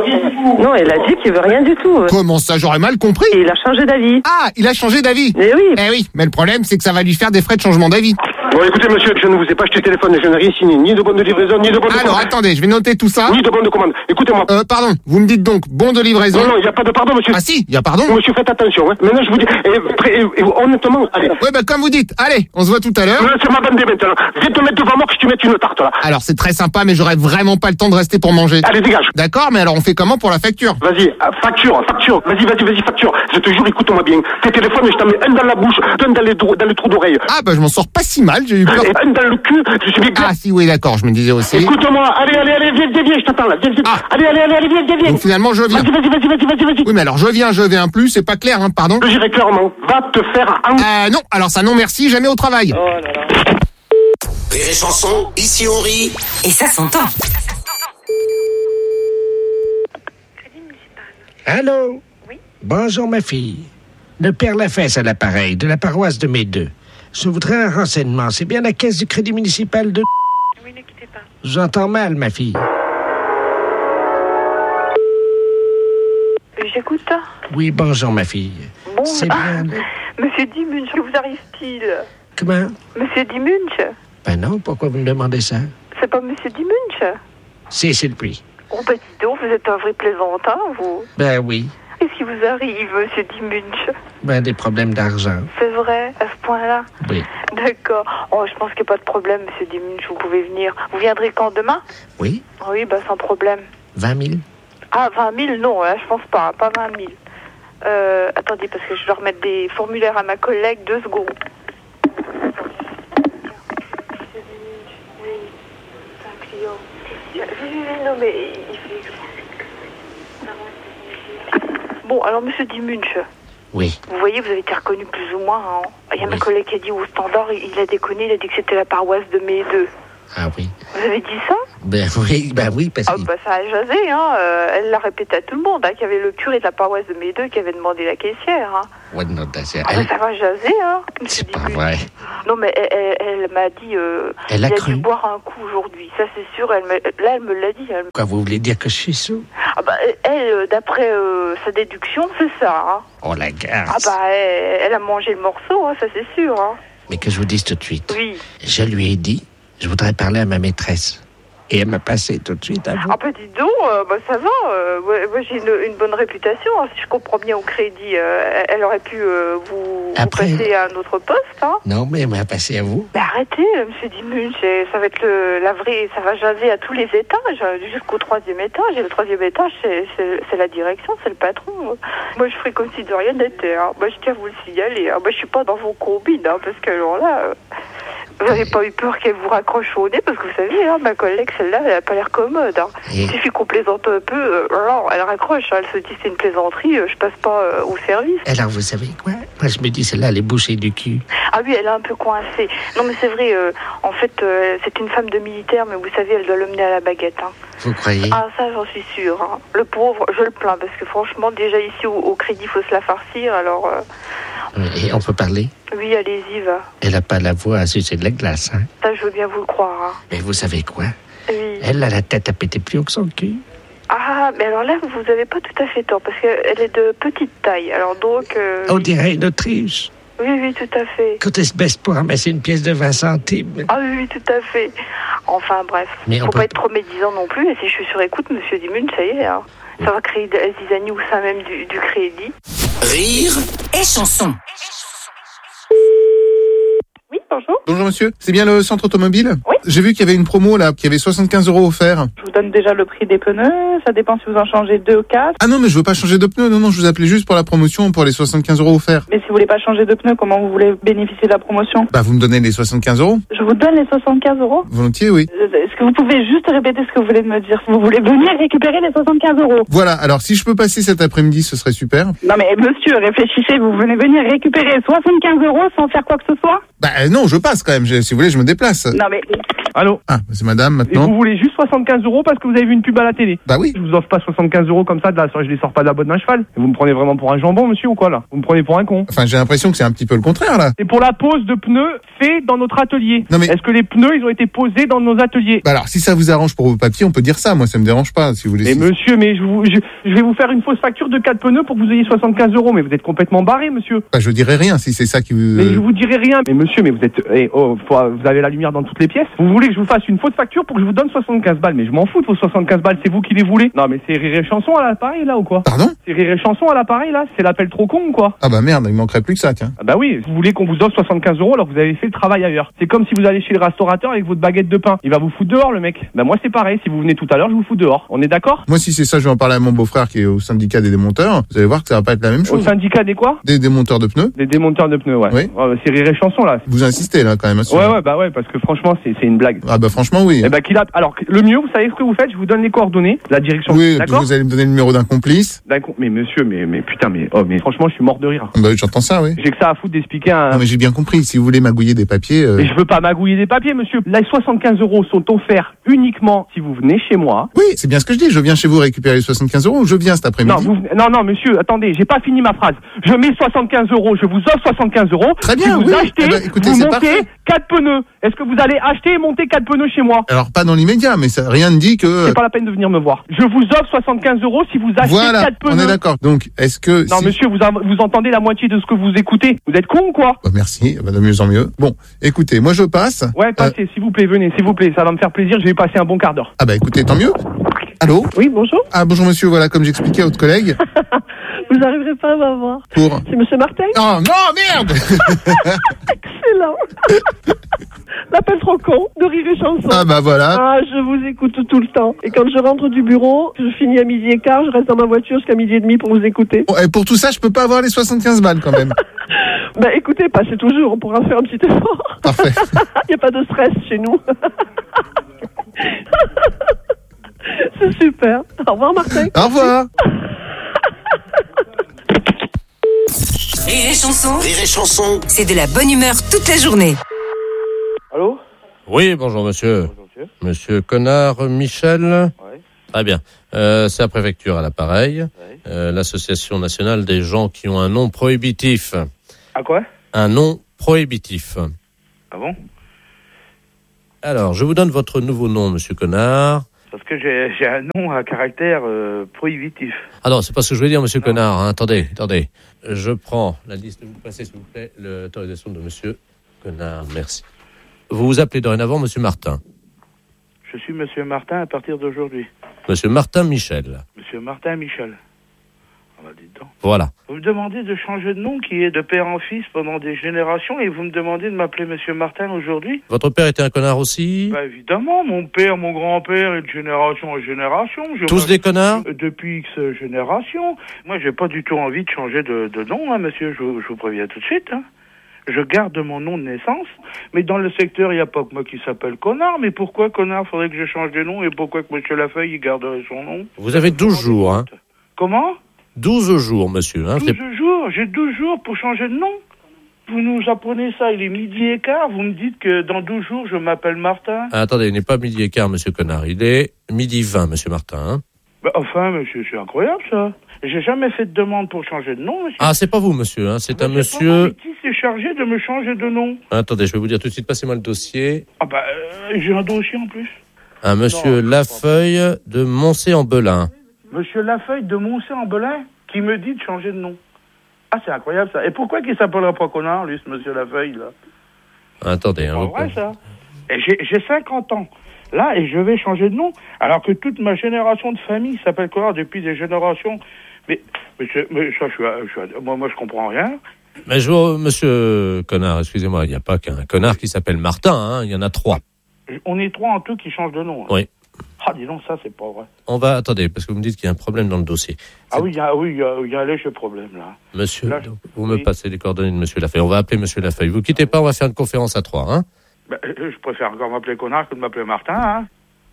C: Non, il a dit qu'il veut rien du tout.
B: Comment ça, j'aurais mal compris?
C: Et il a changé d'avis.
B: Ah, il a changé d'avis.
C: Eh oui.
B: Eh oui, mais le problème, c'est que ça va lui faire des frais de changement d'avis.
F: Bon, écoutez, monsieur, je ne vous ai pas acheté de téléphone, je n'ai rien signé, ni de bonne de livraison, ni de bonne de
B: Alors,
F: commande.
B: attendez, je vais noter tout ça.
F: Ni de bonne de commande. Écoutez-moi.
B: Pardon, vous me dites donc bon de livraison.
F: Non, il n'y a pas de pardon, monsieur.
B: Ah si, il y a pardon.
F: Monsieur, faites attention, hein. Maintenant, je vous dis, honnêtement, allez.
B: Ouais, bah, comme vous dites. Allez, on se voit tout à l'heure.
F: C'est ma bande maintenant. Viens te mettre devant moi que je te mette une tarte, là.
B: Alors, c'est très sympa, mais j'aurais vraiment pas le temps de rester pour manger.
F: Allez, dégage.
B: D'accord, mais alors on fait comment pour la facture?
F: Vas-y, facture. Vas-y, facture. Je te jure, écoute-moi bien. Tes téléphones, je t'en mets un dans la bouche, un dans les trous d'oreille.
B: Ah, bah, je m'en sors pas si mal, j'ai eu peur.
F: Et un dans le cul, je suis bien.
B: Ah, si, oui, d'accord, je me disais aussi.
F: Écoute-moi, allez, viens, je t'attends là. Viens.
B: Ah.
F: Allez, viens.
B: Donc finalement, je viens.
F: Vas-y.
B: Oui, mais alors je viens plus, c'est pas clair, hein, pardon.
F: Je dirais clairement, va te faire
B: non, alors ça non merci, jamais au travail.
E: Rire et chanson, ici on rit.
D: Et ça s'entend.
G: Allô?
L: Oui.
G: Bonjour ma fille. Le père Lafesse à l'appareil, de la paroisse de Médeux. Je voudrais un renseignement. C'est bien la caisse du crédit municipal de...
L: Oui, ne quittez pas.
G: J'entends mal, ma fille.
L: J'écoute.
G: Oui, bonjour ma fille.
L: Bon,
G: C'est bien...
L: Monsieur Dimunch, que vous arrive-t-il?
G: Comment?
L: Monsieur Dimunch?
G: Ben non, pourquoi vous me demandez ça?
L: C'est pas Monsieur Dimunch?
G: Si, c'est le prix.
L: Oh, bah dis donc, vous êtes un vrai plaisantin, vous.
G: Ben oui.
L: Qu'est-ce qui vous arrive, Monsieur Dimunch?
G: Ben des problèmes d'argent.
L: C'est vrai, à ce point-là?
G: Oui.
L: D'accord. Oh, je pense qu'il n'y a pas de problème, Monsieur Dimunch, vous pouvez venir. Vous viendrez quand, demain?
G: Oui?
L: Oui, bah sans problème.
G: 20 000?
M: Ah, 20 000, non, là, je pense pas 20 000. Attendez, parce que je dois remettre des formulaires à ma collègue, 2 secondes. Non, mais... Bon, alors, monsieur Dimunch.
H: Oui.
M: Vous voyez, vous avez été reconnu plus ou moins. Hein. Il y a ma collègue qui a dit au standard, il a déconné, il a dit que c'était la paroisse de Médeux.
H: Ah oui.
M: Vous avez dit ça?
H: Ben oui, parce que...
M: ça a jasé, hein. Elle l'a répété à tout le monde, hein, qu'il y avait le curé de la paroisse de Médeux qui avait demandé la caissière, hein.
H: Ouais, non,
M: ça va jaser, hein.
H: C'est pas vrai.
M: Non, mais elle m'a dit...
H: Elle a cru.
M: dû boire un coup aujourd'hui, ça c'est sûr. Elle me l'a dit.
H: Quoi, vous voulez dire que je suis sous?
M: Ah bah, elle, d'après sa déduction, c'est ça, hein.
H: Oh, la garce.
M: Ah bah, elle a mangé le morceau, hein, ça c'est sûr, hein.
H: Mais que je vous dise tout de suite.
M: Oui.
H: Je lui ai dit, je voudrais parler à ma maîtresse. Et elle m'a passé tout de suite à vous.
M: Ah bah dis donc, ça va. Moi j'ai une bonne réputation. Hein. Si je comprends bien au crédit, elle aurait pu vous passer à un autre poste. Hein.
H: Non, mais elle m'a passé à vous.
M: Mais arrêtez, monsieur Dimunch. Ça va être la vraie. Ça va jaser à tous les étages, jusqu'au 3e étage. Et le 3e étage, c'est la direction, c'est le patron. Moi je ferai comme si de rien n'était. Hein. Moi je tiens à vous le signaler. Hein. Moi je suis pas dans vos combines, hein, parce que alors là. Vous n'avez pas eu peur qu'elle vous raccroche au nez, parce que vous savez, hein, ma collègue, celle-là, elle n'a pas l'air commode. Hein. Il suffit qu'on plaisante un peu, alors elle raccroche, hein, elle se dit c'est une plaisanterie, je passe pas au service.
H: Alors vous savez quoi? Moi je me dis celle-là, elle est bouchée du cul.
M: Ah oui, elle est un peu coincée. Non mais c'est vrai, en fait, c'est une femme de militaire, mais vous savez, elle doit l'emmener à la baguette. Hein.
H: Vous croyez?
M: Ah ça, j'en suis sûre. Hein. Le pauvre, je le plains, parce que franchement, déjà ici au crédit, il faut se la farcir, alors...
H: Et on peut parler?
M: Oui, allez-y, va.
H: Elle n'a pas la voix à sucer de la glace, hein?
M: Ça, je veux bien vous le croire. Hein.
H: Mais vous savez quoi?
M: Oui.
H: Elle a la tête à péter plus haut que son cul.
M: Ah, mais alors là, vous n'avez pas tout à fait tort, parce qu'elle est de petite taille, alors donc...
H: On dirait une Autriche.
M: Oui, tout à fait.
H: Quand elle se baisse pour ramasser une pièce de 20 centimes.
M: Ah oui, tout à fait. Enfin, bref.
H: Mais
M: faut pas être trop médisant non plus, et si je suis sur écoute, monsieur Dimunch, ça y est, hein. Ça va créer des zizanie au sein même du crédit.
D: Rire et chanson.
M: Oui, bonjour.
B: Bonjour monsieur, c'est bien le centre automobile?
M: Oui.
B: J'ai vu qu'il y avait une promo là, qu'il y avait 75 € offerts.
M: Je vous donne déjà le prix des pneus, ça dépend si vous en changez 2 ou 4.
B: Ah non, mais je veux pas changer de pneus, non, je vous appelais juste pour la promotion, pour les 75 € offerts.
M: Mais si vous voulez pas changer de pneus, comment vous voulez bénéficier de la promotion?
B: Bah vous me donnez les 75 €?
M: Je vous donne les 75 €.
B: Volontiers, oui.
M: Est-ce que vous pouvez juste répéter ce que vous voulez me dire? Vous voulez venir récupérer les 75 €?
B: Voilà, alors si je peux passer cet après-midi, ce serait super.
M: Non mais monsieur, réfléchissez, vous venez venir récupérer 75 € sans faire quoi que ce soit?
B: Bah non, je passe quand même, si vous voulez, je me déplace.
M: Non mais...
N: Allô?
B: Ah, c'est madame
N: Et
B: maintenant.
N: vous voulez juste 75 € parce que vous avez vu une pub à la télé?
B: Bah oui.
N: Je vous offre pas 75 € comme ça, je les sors pas de la botte d'un cheval. Et vous me prenez vraiment pour un jambon, monsieur, ou quoi là? Vous me prenez pour un con?
B: Enfin, j'ai l'impression que c'est un petit peu le contraire là.
N: C'est pour la pose de pneus fait dans notre atelier.
B: Non mais...
N: Est-ce que les pneus, ils ont été posés dans nos ateliers?
B: Bah alors, si ça vous arrange pour vos papiers, on peut dire ça, moi ça me dérange pas, si vous voulez.
N: Mais monsieur, mais je vais vous faire une fausse facture de 4 pneus pour que vous ayez 75 €, mais vous êtes complètement barré, monsieur.
B: Bah je dirai rien si c'est ça qui vous...
N: Mais je vous dirai rien. Mais monsieur, mais vous êtes... vous avez la lumière dans toutes les pièces. Vous voulez que je vous fasse une fausse facture pour que je vous donne 75 balles? Mais je m'en fous de vos 75 balles, c'est vous qui les voulez. Non mais c'est Rire et Chanson à l'appareil là ou quoi?
B: Pardon?
N: C'est Rire et Chanson à l'appareil là? C'est l'appel trop con ou quoi?
B: Ah bah merde, il manquerait plus que ça, tiens.
N: Ah bah oui, vous voulez qu'on vous offre 75 € alors que vous avez fait le travail ailleurs. C'est comme si vous allez chez le restaurateur avec votre baguette de pain. Il va vous foutre dehors le mec. Bah moi c'est pareil, si vous venez tout à l'heure, je vous fous dehors. On est d'accord?
B: Moi si c'est ça, je vais en parler à mon beau-frère qui est au syndicat des démonteurs. Vous allez voir que ça va pas être la même chose.
N: Au syndicat des quoi?
B: Des démonteurs de pneus.
N: Des démonteurs de pneus, ouais.
B: Oui.
N: C'est Rire et Chanson là.
B: Vous insistez là quand même.
N: Ouais, parce que franchement c'est une blague.
B: Ah bah franchement oui.
N: Eh bah alors le mieux, vous savez ce que vous faites? Je vous donne les coordonnées, la direction.
B: Oui,
N: d'accord?
B: Vous allez me donner le numéro d'un complice.
N: Mais monsieur, mais putain, mais franchement, je suis mort de rire.
B: Bah oui, j'entends ça, oui.
N: J'ai que ça à foutre d'expliquer un...
B: Non mais j'ai bien compris, si vous voulez magouiller des papiers...
N: Mais je veux pas magouiller des papiers, monsieur. Les 75 € sont offerts uniquement si vous venez chez moi.
B: Oui, c'est bien ce que je dis. Je viens chez vous récupérer les 75 € ou je viens cet après-midi?
N: Non, monsieur, attendez, j'ai pas fini ma phrase. Je mets 75 €, je vous offre 75 €.
B: Très bien,
N: si vous achetez,
B: écoutez,
N: vous
B: c'est
N: montez
B: parfait.
N: 4 pneus. Est-ce que vous allez acheter et monter 4 pneus chez moi?
B: Alors pas dans l'immédiat, mais ça, rien ne dit que...
N: C'est pas la peine de venir me voir. Je vous offre 75 € si vous achetez 4 pneus.
B: On est d'accord. Donc, est-ce que...
N: Non, monsieur, vous entendez la moitié de ce que vous écoutez. Vous êtes con ou quoi?
B: Bah, merci, de mieux en mieux. Bon, écoutez, moi je passe.
N: Ouais, passez, s'il vous plaît, venez, s'il vous plaît. Ça va me faire plaisir, je vais passer un bon quart d'heure.
B: Ah bah écoutez, tant mieux. Allô?
O: Oui, bonjour.
B: Ah bonjour monsieur, voilà, comme j'expliquais à votre collègue.
O: Vous n'arriverez pas à m'avoir.
B: Pour...
O: C'est monsieur Martin?
B: Oh non, merde.
O: Excellent. L'appel trop con de Rire et Chanson.
B: Ah bah voilà.
O: Ah, je vous écoute tout le temps. Et quand je rentre du bureau, je finis à 12h15, je reste dans ma voiture jusqu'à 12h30 pour vous écouter.
B: Bon, et pour tout ça, je peux pas avoir les 75 balles quand même.
O: Bah écoutez, passez toujours, on pourra faire un petit effort.
B: Parfait.
O: Il n'y a pas de stress chez nous. C'est super. Au revoir Martin.
B: Au revoir.
D: Rire et Chanson.
E: Rire et Chanson.
D: C'est de la bonne humeur toute la journée.
F: Allô?
H: Oui, bonjour monsieur. Monsieur Connard Michel.
F: Ouais.
H: Très bien. C'est la préfecture à l'appareil. L'association nationale des gens qui ont un nom prohibitif.
F: À quoi?
H: Un nom prohibitif.
F: Ah bon?
H: Alors, je vous donne votre nouveau nom, monsieur Connard.
F: Parce que j'ai un nom à caractère prohibitif.
H: Ah non, c'est pas ce que je voulais dire, monsieur Connard. Hein. Attendez. Je prends la liste. Vous passez, s'il vous plaît, l'autorisation de monsieur Connard. Merci. Vous vous appelez dorénavant monsieur Martin.
F: Je suis monsieur Martin à partir d'aujourd'hui.
H: Monsieur Martin Michel.
F: Monsieur Martin Michel. Ah bah dites donc.
H: Voilà.
F: Vous me demandez de changer de nom qui est de père en fils pendant des générations et vous me demandez de m'appeler monsieur Martin aujourd'hui?
H: Votre père était un connard aussi?
F: Bah évidemment, mon père, mon grand-père et de génération en génération.
H: Tous des connards?
F: Depuis X générations. Moi j'ai pas du tout envie de changer de nom, hein, monsieur, je vous préviens tout de suite. Hein. Je garde mon nom de naissance, mais dans le secteur, il n'y a pas que moi qui s'appelle Connard. Mais pourquoi Connard? Faudrait que je change de nom, et pourquoi que monsieur Lafeuille, il garderait son nom?
H: Vous avez 12 jours, hein?
F: Comment?
H: 12 jours, monsieur. Hein,
F: 12 jours? J'ai 12 jours pour changer de nom? Vous nous apprenez ça, il est 12h15, vous me dites que dans 12 jours, je m'appelle Martin?
H: Ah, attendez, il n'est pas 12h15, monsieur Connard. Il est 12h20, monsieur Martin. Hein.
F: Bah, enfin, monsieur, c'est incroyable, ça. J'ai jamais fait de demande pour changer de nom, monsieur.
H: Ah, c'est pas vous, monsieur. Hein. C'est un
F: pas
H: monsieur...
F: moi, mais qui s'est chargé de me changer de nom?
H: Attendez, je vais vous dire tout de suite. Passez-moi le dossier.
F: Ah bah, j'ai un dossier en plus.
H: Un monsieur Lafeuille de Moncé-en-Belin.
F: Monsieur Lafeuille de Moncé-en-Belin qui me dit de changer de nom. Ah, c'est incroyable, ça. Et pourquoi qu'il s'appellerait pas Connard, lui, ce monsieur Lafeuille, là?
H: Attendez.
F: C'est pas vrai, ça. Et j'ai 50 ans. Là, et je vais changer de nom, alors que toute ma génération de famille s'appelle Connard depuis des générations. Mais ça, moi, je comprends rien.
H: Mais monsieur Connard, excusez-moi, il n'y a pas qu'un connard qui s'appelle Martin, hein, il y en a 3.
F: On est 3 en tout qui changent de nom. Hein.
H: Oui.
F: Ah, dis donc, ça, c'est pas vrai.
H: Attendez, parce que vous me dites qu'il y a un problème dans le dossier.
F: Ah oui, il y a un léger problème, là.
H: Monsieur,
F: là,
H: vous me passez les coordonnées de monsieur Lafeuille. On va appeler monsieur Lafeuille. Vous quittez pas, on va faire une conférence à 3, hein.
F: Ben, je préfère encore m'appeler Connard que de m'appeler Martin, hein.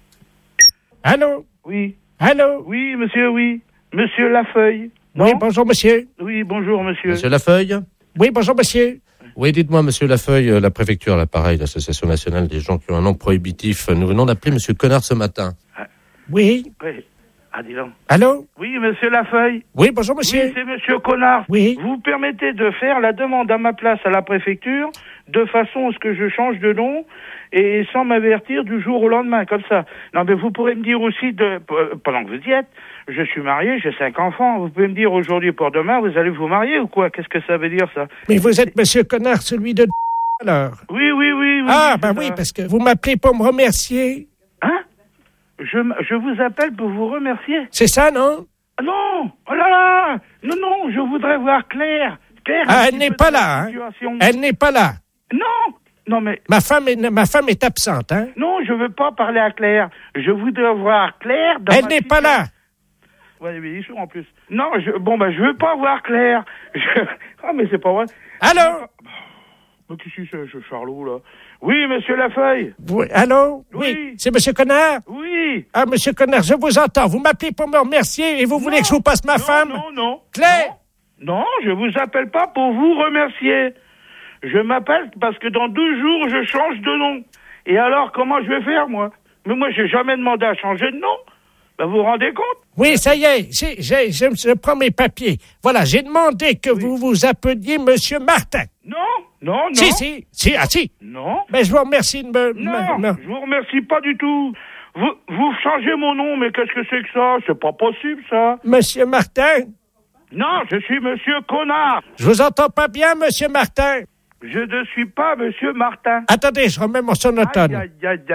G: Allô?
F: Oui.
G: Allô?
F: Oui, monsieur, oui. Monsieur Lafeuille. Non?
G: Oui, bonjour, monsieur.
F: Oui, bonjour, monsieur.
H: Monsieur Lafeuille?
G: Oui, bonjour, monsieur.
H: Oui, dites-moi, monsieur Lafeuille, la préfecture, l'appareil, l'association nationale des gens qui ont un nom prohibitif. Nous venons d'appeler monsieur Connard ce matin.
G: Oui.
F: Oui. Ah, dis donc.
G: Allô?
F: Oui, monsieur Lafeuille.
G: Oui, bonjour, monsieur.
F: Oui, c'est monsieur Connard.
G: Oui.
F: Vous permettez de faire la demande à ma place à la préfecture de façon à ce que je change de nom et sans m'avertir du jour au lendemain, comme ça. Non, mais vous pourrez me dire aussi, pendant que vous y êtes, je suis marié, j'ai 5 enfants. Vous pouvez me dire aujourd'hui pour demain, vous allez vous marier ou quoi? Qu'est-ce que ça veut dire, ça?
G: Mais vous êtes monsieur Connard, celui de alors.
F: Oui.
G: Ah, ben oui, parce que vous m'appelez pour me remercier.
F: Hein? Je vous appelle pour vous remercier.
G: C'est ça, non?
F: Non! Oh là là! Non, je voudrais voir Claire.
G: Ah, elle n'est pas là, hein? Elle n'est pas là.
F: Non, mais...
G: Ma femme est absente, hein?
F: Non, je veux pas parler à Claire. Je voudrais voir Claire dans
G: Elle n'est pas là.
F: Ouais, mais ils sont en plus. Non, je veux pas voir Claire. Ah, mais c'est pas vrai.
G: Allô?
F: Mais qu'est-ce que c'est, Charlot, là? Oui, monsieur Lafeuille.
G: Oui, allô? Oui. C'est monsieur Connard?
F: Oui.
G: Ah, monsieur Connard, je vous entends. Vous m'appelez pour me remercier et vous voulez que je vous passe ma femme?
F: Non.
G: Claire?
F: Non, je vous appelle pas pour vous remercier. Je m'appelle parce que dans 12 jours, je change de nom. Et alors, comment je vais faire, moi? Mais moi, j'ai jamais demandé à changer de nom. Ben, vous vous rendez compte?
G: Oui, ça y est. Je prends mes papiers. Voilà, j'ai demandé que vous vous appeliez monsieur Martin.
F: Non.
G: Si.
F: Non.
G: Mais je vous remercie de me...
F: Non, je vous remercie pas du tout. Vous changez mon nom, mais qu'est-ce que c'est que ça? C'est pas possible, ça.
G: Monsieur Martin?
F: Non, je suis monsieur Connard.
G: Je vous entends pas bien, monsieur Martin.
F: Je ne suis pas monsieur Martin.
G: Attendez, je remets mon sonotone.
F: Aïe,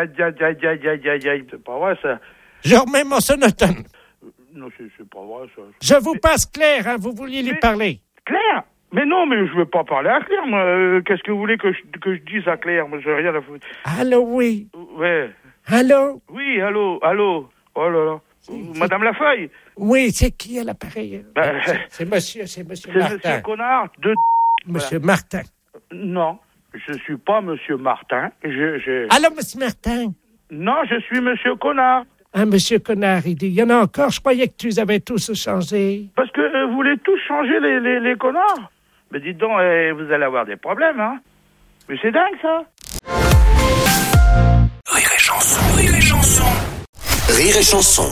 F: c'est pas vrai, ça.
G: Je remets mon sonotone.
F: Non, c'est pas vrai, ça.
G: Je vous passe Claire, hein, vous vouliez lui parler.
F: Claire?
P: Mais non, mais je veux pas parler à Claire, moi. Qu'est-ce que vous voulez que je dise à Claire? Moi, j'ai rien à foutre.
G: Allô, oui.
P: Ouais.
G: Allô?
P: Oui, allô. Oh là là. Madame Lafeuille?
G: Oui, c'est qui à l'appareil? C'est monsieur Martin.
P: Monsieur Connard de...
G: Monsieur Martin.
P: Non, je suis pas monsieur Martin.
G: Allô, monsieur Martin?
P: Non, je suis monsieur Connard.
G: Ah, monsieur Connard, il dit, il y en a encore, je croyais que tu les avais tous changés.
P: Parce que vous voulez tous changer les connards? Mais dites donc, vous allez avoir des problèmes, hein? Mais c'est dingue, ça.
E: Rire et chanson, rire et chanson. Rire et chanson.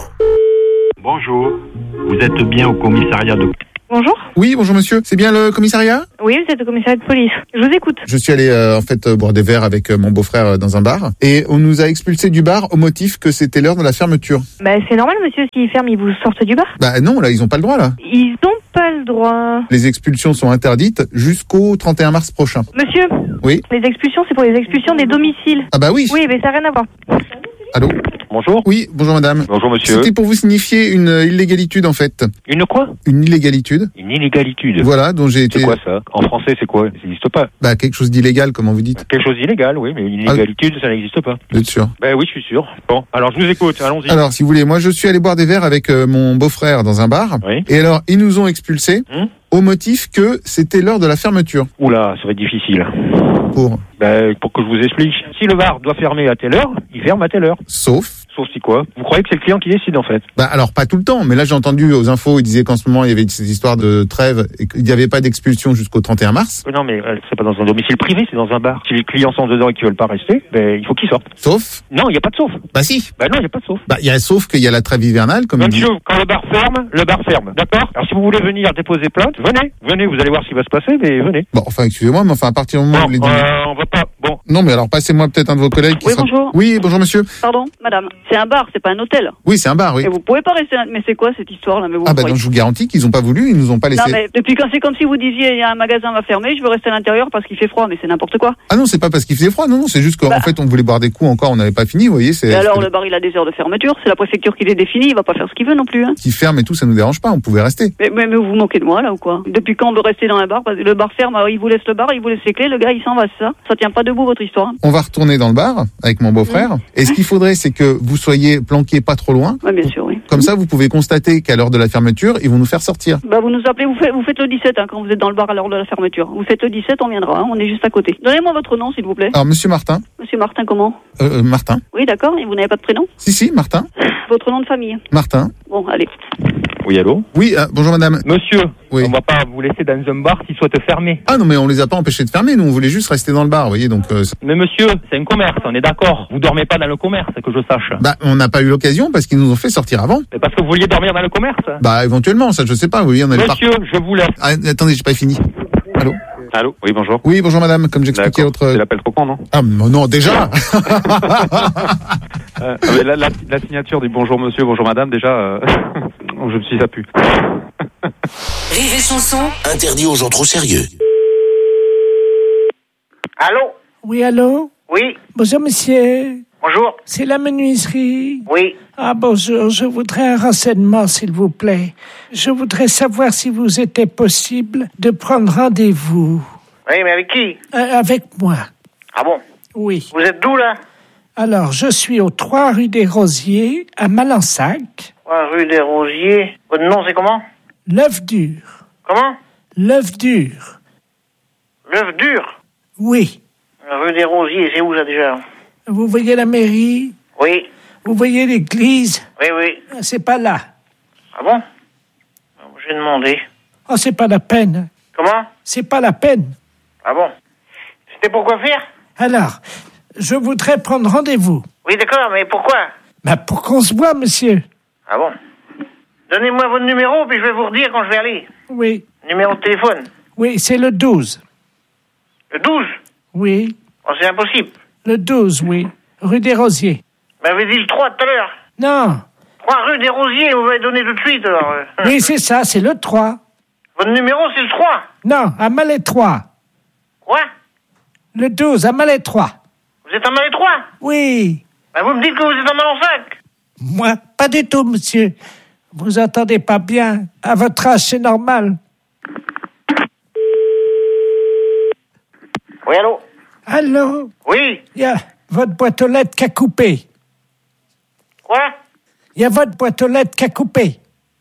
Q: Bonjour, vous êtes bien au commissariat de...
B: Bonjour. Oui, bonjour monsieur. C'est bien le commissariat?
R: Oui, vous êtes au commissariat de police. Je vous écoute.
B: Je suis allé boire des verres avec mon beau-frère dans un bar et on nous a expulsés du bar au motif que c'était l'heure de la fermeture.
R: Bah c'est normal monsieur, s'ils ferment, ils vous sortent du bar.
B: Bah non, là ils ont pas le droit là.
R: Ils ont pas le droit.
B: Les expulsions sont interdites jusqu'au 31 mars prochain.
R: Monsieur?
B: Oui.
R: Les expulsions, c'est pour les expulsions des domiciles.
B: Ah bah oui.
R: Oui, mais ça n'a rien à voir.
B: Allô?
Q: Bonjour.
B: Oui, bonjour madame.
Q: Bonjour monsieur.
B: C'était pour vous signifier une illégalité en fait.
Q: Une quoi?
B: Une illégalité.
Q: Une illégalité.
B: Voilà, dont j'ai été...
Q: C'est quoi ça? En français, c'est quoi? Ça n'existe pas.
B: Bah, quelque chose d'illégal, comment vous dites?
Q: Quelque chose d'illégal, oui, mais une illégalité, ça n'existe pas.
B: Vous êtes sûr?
Q: Ben oui, je suis sûr. Bon, alors je vous écoute, allons-y.
B: Alors, si vous voulez, moi je suis allé boire des verres avec mon beau-frère dans un bar.
Q: Oui.
B: Et alors, ils nous ont expulsés au motif que c'était l'heure de la fermeture.
Q: Oula, ça va être difficile.
B: Pour
Q: que je vous explique. Si le bar doit fermer à telle heure, il ferme à telle heure.
B: Sauf
Q: si quoi? Vous croyez que c'est le client qui décide en fait?
B: Bah alors pas tout le temps, mais là j'ai entendu aux infos, ils disaient qu'en ce moment il y avait ces histoires de trêve et qu'il n'y avait pas d'expulsion jusqu'au 31 mars.
Q: Non mais c'est pas dans un domicile privé, c'est dans un bar. Si les clients sont dedans et qu'ils veulent pas rester, il faut qu'ils sortent.
B: Sauf?
Q: Non, il n'y a pas de sauf.
B: Bah si.
Q: Bah non, il n'y a pas de sauf.
B: Bah il y a sauf qu'il y a la trêve hivernale comme
Q: Monsieur, quand le bar ferme, d'accord? Alors si vous voulez venir déposer plainte, venez, vous allez voir ce qui va se passer, mais venez.
B: Bon, enfin excusez-moi, mais enfin à partir du moment où vous les
Q: on va pas, bon.
B: Non mais alors passez-moi peut-être un de vos collègues qui
R: bonjour.
B: Oui, bonjour monsieur.
R: Pardon, madame. C'est un bar, c'est pas un hôtel.
B: Oui, c'est un bar, oui.
R: Et vous pouvez pas rester là. Mais c'est quoi cette histoire-là? Mais vous
B: Ah bah non, je vous garantis qu'ils ont pas voulu, ils nous ont pas laissé.
R: Non mais depuis quand c'est comme si vous disiez il y a un magasin va fermer, je veux rester à l'intérieur parce qu'il fait froid, mais c'est n'importe quoi.
B: Ah non, c'est pas parce qu'il faisait froid, non, c'est juste qu'en fait on voulait boire des coups encore, on n'avait pas fini, vous voyez.
R: Et alors le bar il a des heures de fermeture, c'est la préfecture qui les définit, il va pas faire ce qu'il veut non plus. Hein.
B: Qui ferme et tout, ça nous dérange pas, on pouvait rester.
R: Mais vous vous moquez de moi là ou quoi? Depuis quand on veut rester dans un bar? Parce que le bar ferme, alors il vous laisse le bar, il vous laisse les clés, le gars il s'en va, c'est ça? Ça tient pas debout votre histoire. Hein.
B: On va retourner dans le bar avec mon beau-frère. Et ce qu'il faudrait, c'est que vous soyez planqués pas trop loin.
R: Oui, bien sûr, oui.
B: Comme ça, vous pouvez constater qu'à l'heure de la fermeture, ils vont nous faire sortir.
R: Bah, vous nous appelez, vous faites le 17 hein, quand vous êtes dans le bar à l'heure de la fermeture. Vous faites le 17, on viendra, hein, on est juste à côté. Donnez-moi votre nom, s'il vous plaît.
B: Alors, monsieur Martin.
R: Monsieur Martin, comment?
B: Martin.
R: Oui, d'accord, et vous n'avez pas de prénom?
B: Si, Martin.
R: Votre nom de famille?
B: Martin.
R: Bon, allez.
Q: Oui, allô?
B: Oui, bonjour madame.
Q: Monsieur,
B: oui.
Q: On va pas vous laisser dans un bar qui souhaite fermer.
B: Ah non, mais on les a pas empêchés de fermer, nous on voulait juste rester dans le bar, vous voyez, donc...
Q: Mais monsieur, c'est un commerce, on est d'accord. Vous dormez pas dans le commerce, que je sache.
B: Bah, on n'a pas eu l'occasion parce qu'ils nous ont fait sortir avant.
Q: Mais parce que vous vouliez dormir dans le commerce?
B: Bah, éventuellement, ça je sais pas, vous voyez, on allait
Q: Monsieur, je vous laisse.
B: Ah, attendez, j'ai pas fini. Allô?
Q: Allô? Oui, bonjour.
B: Oui, bonjour madame, comme j'expliquais l'autre...
Q: C'est l'appel trop con, non?
B: Ah, non, déjà.
Q: La signature du bonjour monsieur, bonjour madame, déjà, je me suis sappu.
D: Rire et chanson.
E: Interdit aux gens trop sérieux.
F: Allô?
G: Oui, allô?
F: Oui.
G: Bonjour, monsieur.
F: Bonjour.
G: C'est la menuiserie?
F: Oui.
G: Ah, bonjour. Je voudrais un renseignement, s'il vous plaît. Je voudrais savoir si vous était possible de prendre rendez-vous.
F: Oui, mais avec qui?
G: Avec moi.
F: Ah bon?
G: Oui.
F: Vous êtes d'où, là?
G: Alors, je suis au 3 rue des Rosiers, à Malensac.
F: 3 rue des Rosiers. Votre nom, c'est comment?
G: L'œuf dur.
F: Comment?
G: L'œuf dur.
F: L'œuf dur?
G: Oui.
F: Rue des Rosiers, c'est où, ça, déjà?
G: Vous voyez la mairie?
F: Oui.
G: Vous voyez l'église?
F: Oui, oui.
G: C'est pas là.
F: Ah bon? J'ai demandé.
G: Oh, c'est pas la peine.
F: Comment?
G: C'est pas la peine.
F: Ah bon? C'était pour quoi faire?
G: Alors, je voudrais prendre rendez-vous.
F: Oui, d'accord, mais pourquoi?
G: Bah, pour qu'on se voit, monsieur.
F: Ah bon? Donnez-moi votre numéro, puis je vais vous redire quand je vais aller.
G: Oui.
F: Numéro de téléphone?
G: Oui, c'est le 12.
F: Le 12?
G: Oui.
F: Oh, c'est impossible.
G: Le 12, oui. Rue des Rosiers.
F: Vous m'avez dit le 3 tout à l'heure.
G: Non.
F: 3 rue des Rosiers, vous m'avez donné tout de suite, alors.
G: Oui, c'est ça, c'est le 3.
F: Votre numéro, c'est le 3?
G: Non, à Malétroit.
F: Quoi?
G: Le 12, à Malétroit.
F: Vous êtes à Malétroit?
G: Oui.
F: Ben, vous me dites que vous êtes à Malensac?
G: Moi, pas du tout, monsieur. Vous entendez pas bien. À votre âge, c'est normal.
S: Oui, allô?
G: Allô?
S: Oui.
G: Il y a votre boîte aux lettres qui a coupé.
S: Quoi?
G: Il y a votre boîte aux lettres qui a coupé.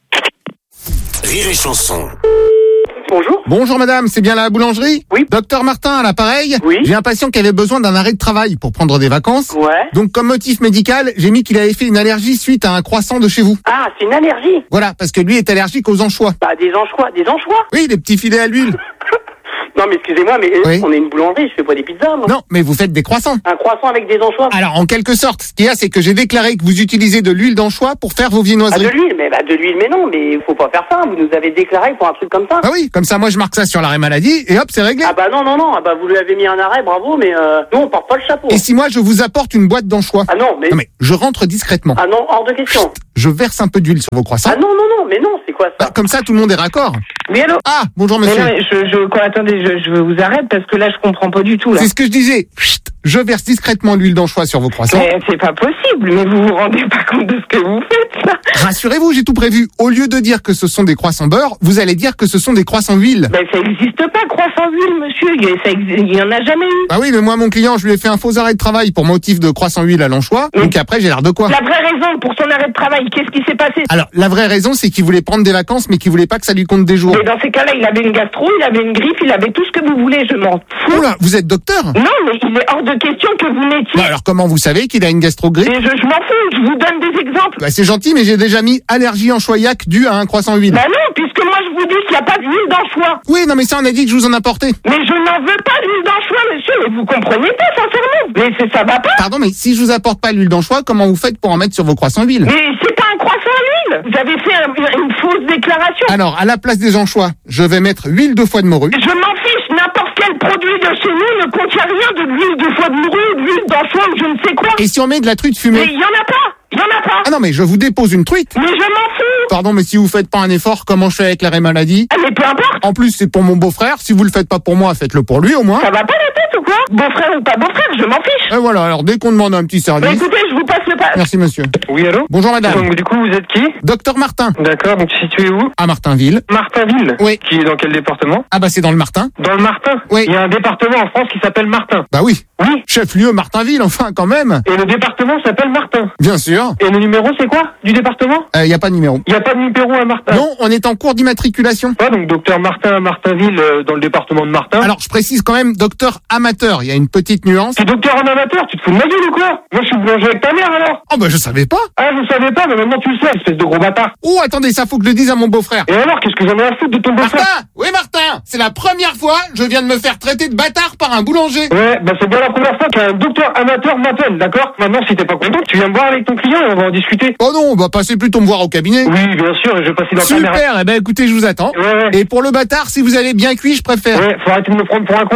E: Rire et chanson.
B: Bonjour. Bonjour madame, c'est bien la boulangerie? Oui. Docteur Martin à l'appareil? Oui. J'ai un patient qui avait besoin d'un arrêt de travail pour prendre des vacances.
S: Ouais.
B: Donc comme motif médical, j'ai mis qu'il avait fait une allergie suite à un croissant de chez vous.
S: Ah, c'est une allergie?
B: Voilà, parce que lui est allergique aux anchois.
S: Bah, des anchois? Des anchois?
B: Oui, les petits filets à l'huile.
S: Non, mais excusez-moi, mais
B: Oui.
S: on est une boulangerie, je fais pas des pizzas, moi.
B: Non, mais vous faites des croissants.
S: Un croissant avec des anchois?
B: Alors, en quelque sorte, ce qu'il y a, c'est que j'ai déclaré que vous utilisez de l'huile d'anchois pour faire vos
S: Ah,
B: viennoiseries.
S: de l'huile? De l'huile, mais non, mais faut pas faire ça. Vous nous avez déclaré pour un truc comme ça.
B: Ah oui, comme ça, moi, je marque ça sur l'arrêt maladie et hop, c'est réglé.
S: Ah bah non, vous lui avez mis un arrêt, bravo, mais nous, on porte pas le chapeau.
B: Et si moi, je vous apporte une boîte d'anchois?
S: Ah non, mais...
B: Non, mais je rentre discrètement.
S: Ah non, hors de question.
B: Je verse un peu d'huile sur vos croissants.
S: Ah non, mais non, c'est quoi ça?
B: Comme ça, tout le monde est raccord.
T: Oui, allô?
B: Ah, bonjour monsieur.
T: Mais non, mais attendez, je vous arrête parce que là, je comprends pas du tout, là.
B: C'est ce que je disais. Chut, je verse discrètement l'huile d'anchois sur vos croissants.
T: Mais c'est pas possible, mais vous vous rendez pas compte de ce que vous faites, là.
B: Rassurez-vous, j'ai tout prévu. Au lieu de dire que ce sont des croissants beurre, vous allez dire que ce sont des croissants huile.
T: Ben, ça existe pas, croissant huile, monsieur. Il y en a jamais eu.
B: Ah oui, mais moi, mon client, je lui ai fait un faux arrêt de travail pour motif de croissant huile à l'anchois. Donc après, j'ai l'air de quoi?
T: La vraie raison pour son arrêt de travail, qu'est-ce qui s'est passé?
B: Alors, la vraie raison, c'est qu'il voulait prendre des vacances, mais qu'il voulait pas que ça lui compte des jours.
T: Mais dans ces cas-là, il avait une gastro, il avait une griffe, il avait tout ce que vous voulez, je m'en fous.
B: Oula, vous êtes docteur?
T: Non, mais il est hors de question que vous mettiez.
B: Bah alors, comment vous savez qu'il a une gastro-grippe?
T: Mais je m'en fous, je vous donne des exemples.
B: Bah c'est gentil, mais j'ai déjà mis allergie anchoïaque due à un croissant huile.
T: Bah non, puisque moi je vous dis qu'il n'y a pas d'huile d'anchois.
B: Oui, non, mais ça, on a dit que je vous en apportais.
T: Mais je n'en veux pas d'huile d'anchois, monsieur, mais vous comprenez pas, sincèrement. Mais ça va pas.
B: Pardon, mais si je vous apporte pas l'huile d'anchois, comment vous faites pour en mettre sur vos croissants huile?
T: Mais c'est pas un croissant à l'huile. Vous avez fait une fausse déclaration.
B: Alors, à la place des anchois, je vais mettre huile de foie de morue.
T: Je m'en fiche, n'importe quel produit de chez nous ne contient rien de l'huile de foie de morue, d'huile d'anchois ou je ne sais quoi.
B: Et si on met de la truite fumée?
T: Mais il y en a pas. Il y en a pas.
B: Ah non, mais je vous dépose une truite.
T: Mais je m'en fous.
B: Pardon, mais si vous faites pas un effort, comment je fais avec l'arrêt maladie?
T: Ah, mais peu importe.
B: En plus, c'est pour mon beau-frère. Si vous le faites pas pour moi, faites-le pour lui, au moins.
T: Ça va pas la tête ou quoi? Beau-frère ou pas beau-frère, je m'en fiche.
B: Et voilà, alors dès qu'on demande un petit service...
T: Bah écoutez, je vous passe le pas.
B: Merci monsieur.
Q: Oui, allô?
B: Bonjour madame.
Q: Donc, du coup, vous êtes qui?
B: Docteur Martin.
Q: D'accord, donc situé où?
B: À Martinville.
Q: Martinville?
B: Oui.
Q: Qui est dans quel département?
B: Ah bah c'est dans le Martin.
Q: Dans le Martin?
B: Oui.
Q: Il y a un département en France qui s'appelle Martin.
B: Bah oui.
Q: Oui.
B: Chef-lieu Martinville, enfin quand même.
Q: Et le département s'appelle Martin.
B: Bien sûr.
Q: Et le numéro c'est quoi du département?
B: Y a pas de numéro.
Q: Il y a pas de numéro à Martin?
B: Non, on est en cours d'immatriculation.
Q: Ah, donc docteur Martin à Martinville dans le département de Martin.
B: Alors je précise quand même docteur amateur, il y a une petite nuance.
Q: T'es docteur en amateur, tu te fous de ma gueule ou quoi? Moi je suis boulanger avec ta mère alors.
B: Oh bah je savais pas.
Q: Ah vous savez pas, mais maintenant tu le sais, espèce de gros bâtard.
B: Oh attendez, ça faut que je le dise à mon beau-frère.
Q: Et alors, qu'est-ce que j'en ai à foutre de ton beau-frère?
B: Martin! Oui Martin! C'est la première fois je viens de me faire traiter de bâtard par un boulanger.
Q: Ouais, bah c'est bien la première fois qu'un docteur amateur m'appelle, d'accord? Maintenant si t'es pas content, tu viens me voir avec ton client et on va en discuter.
B: Oh non, on va passer plutôt me voir au cabinet.
Q: Oui, bien sûr, et je vais passer dans la caméra.
B: Super, eh ben écoutez, je vous attends.
Q: Ouais.
B: Et pour le bâtard, si vous avez bien cuit, je préfère.
Q: Ouais, faut arrêter de me prendre pour un con.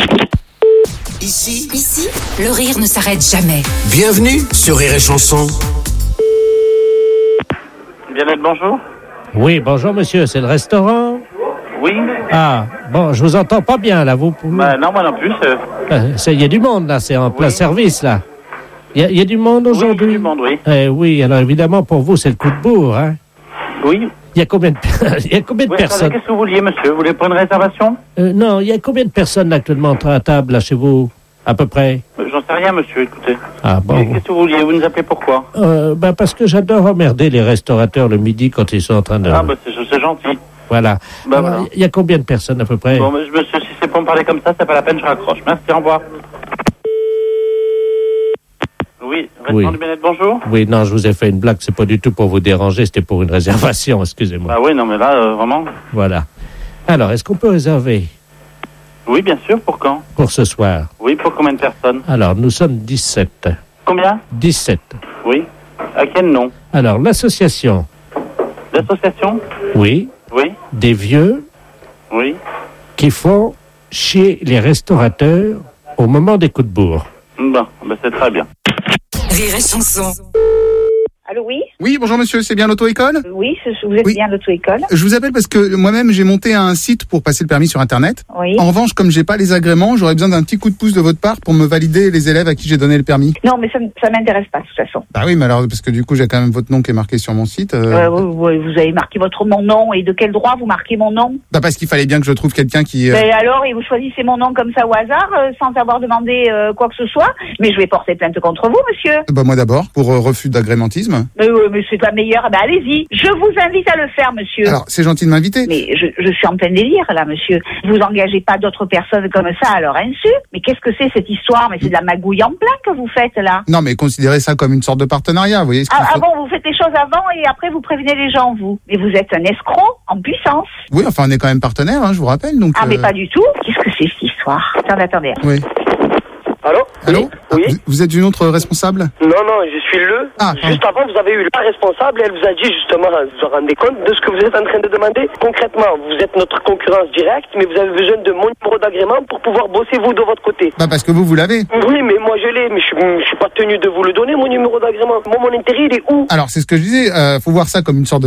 D: Ici, le rire ne s'arrête jamais.
E: Bienvenue sur Rire et Chanson.
S: Bien-être, bonjour.
G: Oui, bonjour monsieur, c'est le restaurant?
S: Oui.
G: Ah, bon, je vous entends pas bien là, vous pouvez...
S: Bah non, moi non plus.
G: Il y a du monde là, c'est en plein service là. Il y a du monde aujourd'hui?
S: Oui, du monde, oui.
G: Oui, alors évidemment pour vous c'est le coup de bourre, hein?
S: Oui.
G: Il y a combien de personnes?
S: Qu'est-ce que vous vouliez, monsieur? Vous voulez prendre une réservation?
G: Non, il y a combien de personnes actuellement à table là chez vous? À peu près?
S: J'en sais rien, monsieur, écoutez.
G: Ah bon?
S: Qu'est-ce que vous vouliez? Vous nous appelez pourquoi?
G: Parce que j'adore emmerder les restaurateurs le midi quand ils sont en train de...
S: Ah bah c'est gentil.
G: Voilà.
S: Bah voilà.
G: Il y a combien de personnes à peu près?
S: Bon, monsieur, si c'est pour me parler comme ça, c'est pas la peine, je raccroche. Merci, au revoir. Oui, restaurant du Bien-être, bonjour.
G: Oui, non, je vous ai fait une blague, c'est pas du tout pour vous déranger, c'était pour une réservation, excusez-moi.
S: Ah oui, non mais là, vraiment...
G: Voilà. Alors, est-ce qu'on peut réserver?
S: Oui, bien sûr, pour quand?
G: Pour ce soir.
S: Oui, pour combien de personnes?
G: Alors, nous sommes 17.
S: Combien?
G: 17.
S: Oui. À quel nom?
G: Alors, l'association.
S: L'association?
G: Oui.
S: Oui.
G: Des vieux.
S: Oui.
G: Qui font chier les restaurateurs au moment des coups de bourre.
S: Bon, ben c'est très bien.
D: Rire et Chanson.
L: Allô, oui?
B: Oui, bonjour monsieur, c'est bien l'auto-école?
L: Oui, vous êtes bien à l'auto-école.
B: Je vous appelle parce que moi-même j'ai monté un site pour passer le permis sur internet.
L: Oui.
B: En revanche, comme j'ai pas les agréments, j'aurais besoin d'un petit coup de pouce de votre part pour me valider les élèves à qui j'ai donné le permis.
L: Non, mais ça m'intéresse pas, de toute façon.
B: Bah oui, mais alors, parce que du coup j'ai quand même votre nom qui est marqué sur mon site.
L: Vous avez marqué mon nom, et de quel droit vous marquez mon nom?
B: Bah parce qu'il fallait bien que je trouve quelqu'un qui...
L: Ben alors, et vous choisissez mon nom comme ça au hasard, sans avoir demandé quoi que ce soit. Mais je vais porter plainte contre vous, monsieur.
B: Bah moi d'abord, pour refus d'agrémentisme.
L: Mais c'est la meilleure. Ben allez-y. Je vous invite à le faire, monsieur.
B: Alors, c'est gentil de m'inviter.
L: Mais je suis en plein délire, là, monsieur. Vous engagez pas d'autres personnes comme ça à leur insu. Mais qu'est-ce que c'est, cette histoire? Mais c'est de la magouille en plein que vous faites, là.
B: Non, mais considérez ça comme une sorte de partenariat, vous voyez ce qu'il faut...
L: bon, vous faites les choses avant et après vous prévenez les gens, vous. Mais vous êtes un escroc en puissance.
B: Oui, enfin, on est quand même partenaires, hein, je vous rappelle, donc...
L: mais pas du tout. Qu'est-ce que c'est, cette histoire? Attendez.
B: Oui.
F: Allô?
B: Allô? Oui. Vous êtes une autre responsable?
F: Non, je suis Juste avant, vous avez eu la responsable et elle vous a dit justement, vous vous rendez compte de ce que vous êtes en train de demander? Concrètement, vous êtes notre concurrence directe, mais vous avez besoin de mon numéro d'agrément pour pouvoir bosser vous de votre côté.
B: Bah parce que vous l'avez.
F: Oui, mais moi je l'ai, mais je suis pas tenu de vous le donner, mon numéro d'agrément. Moi, mon intérêt, il est où?
B: Alors, c'est ce que je disais, faut voir ça comme une sorte de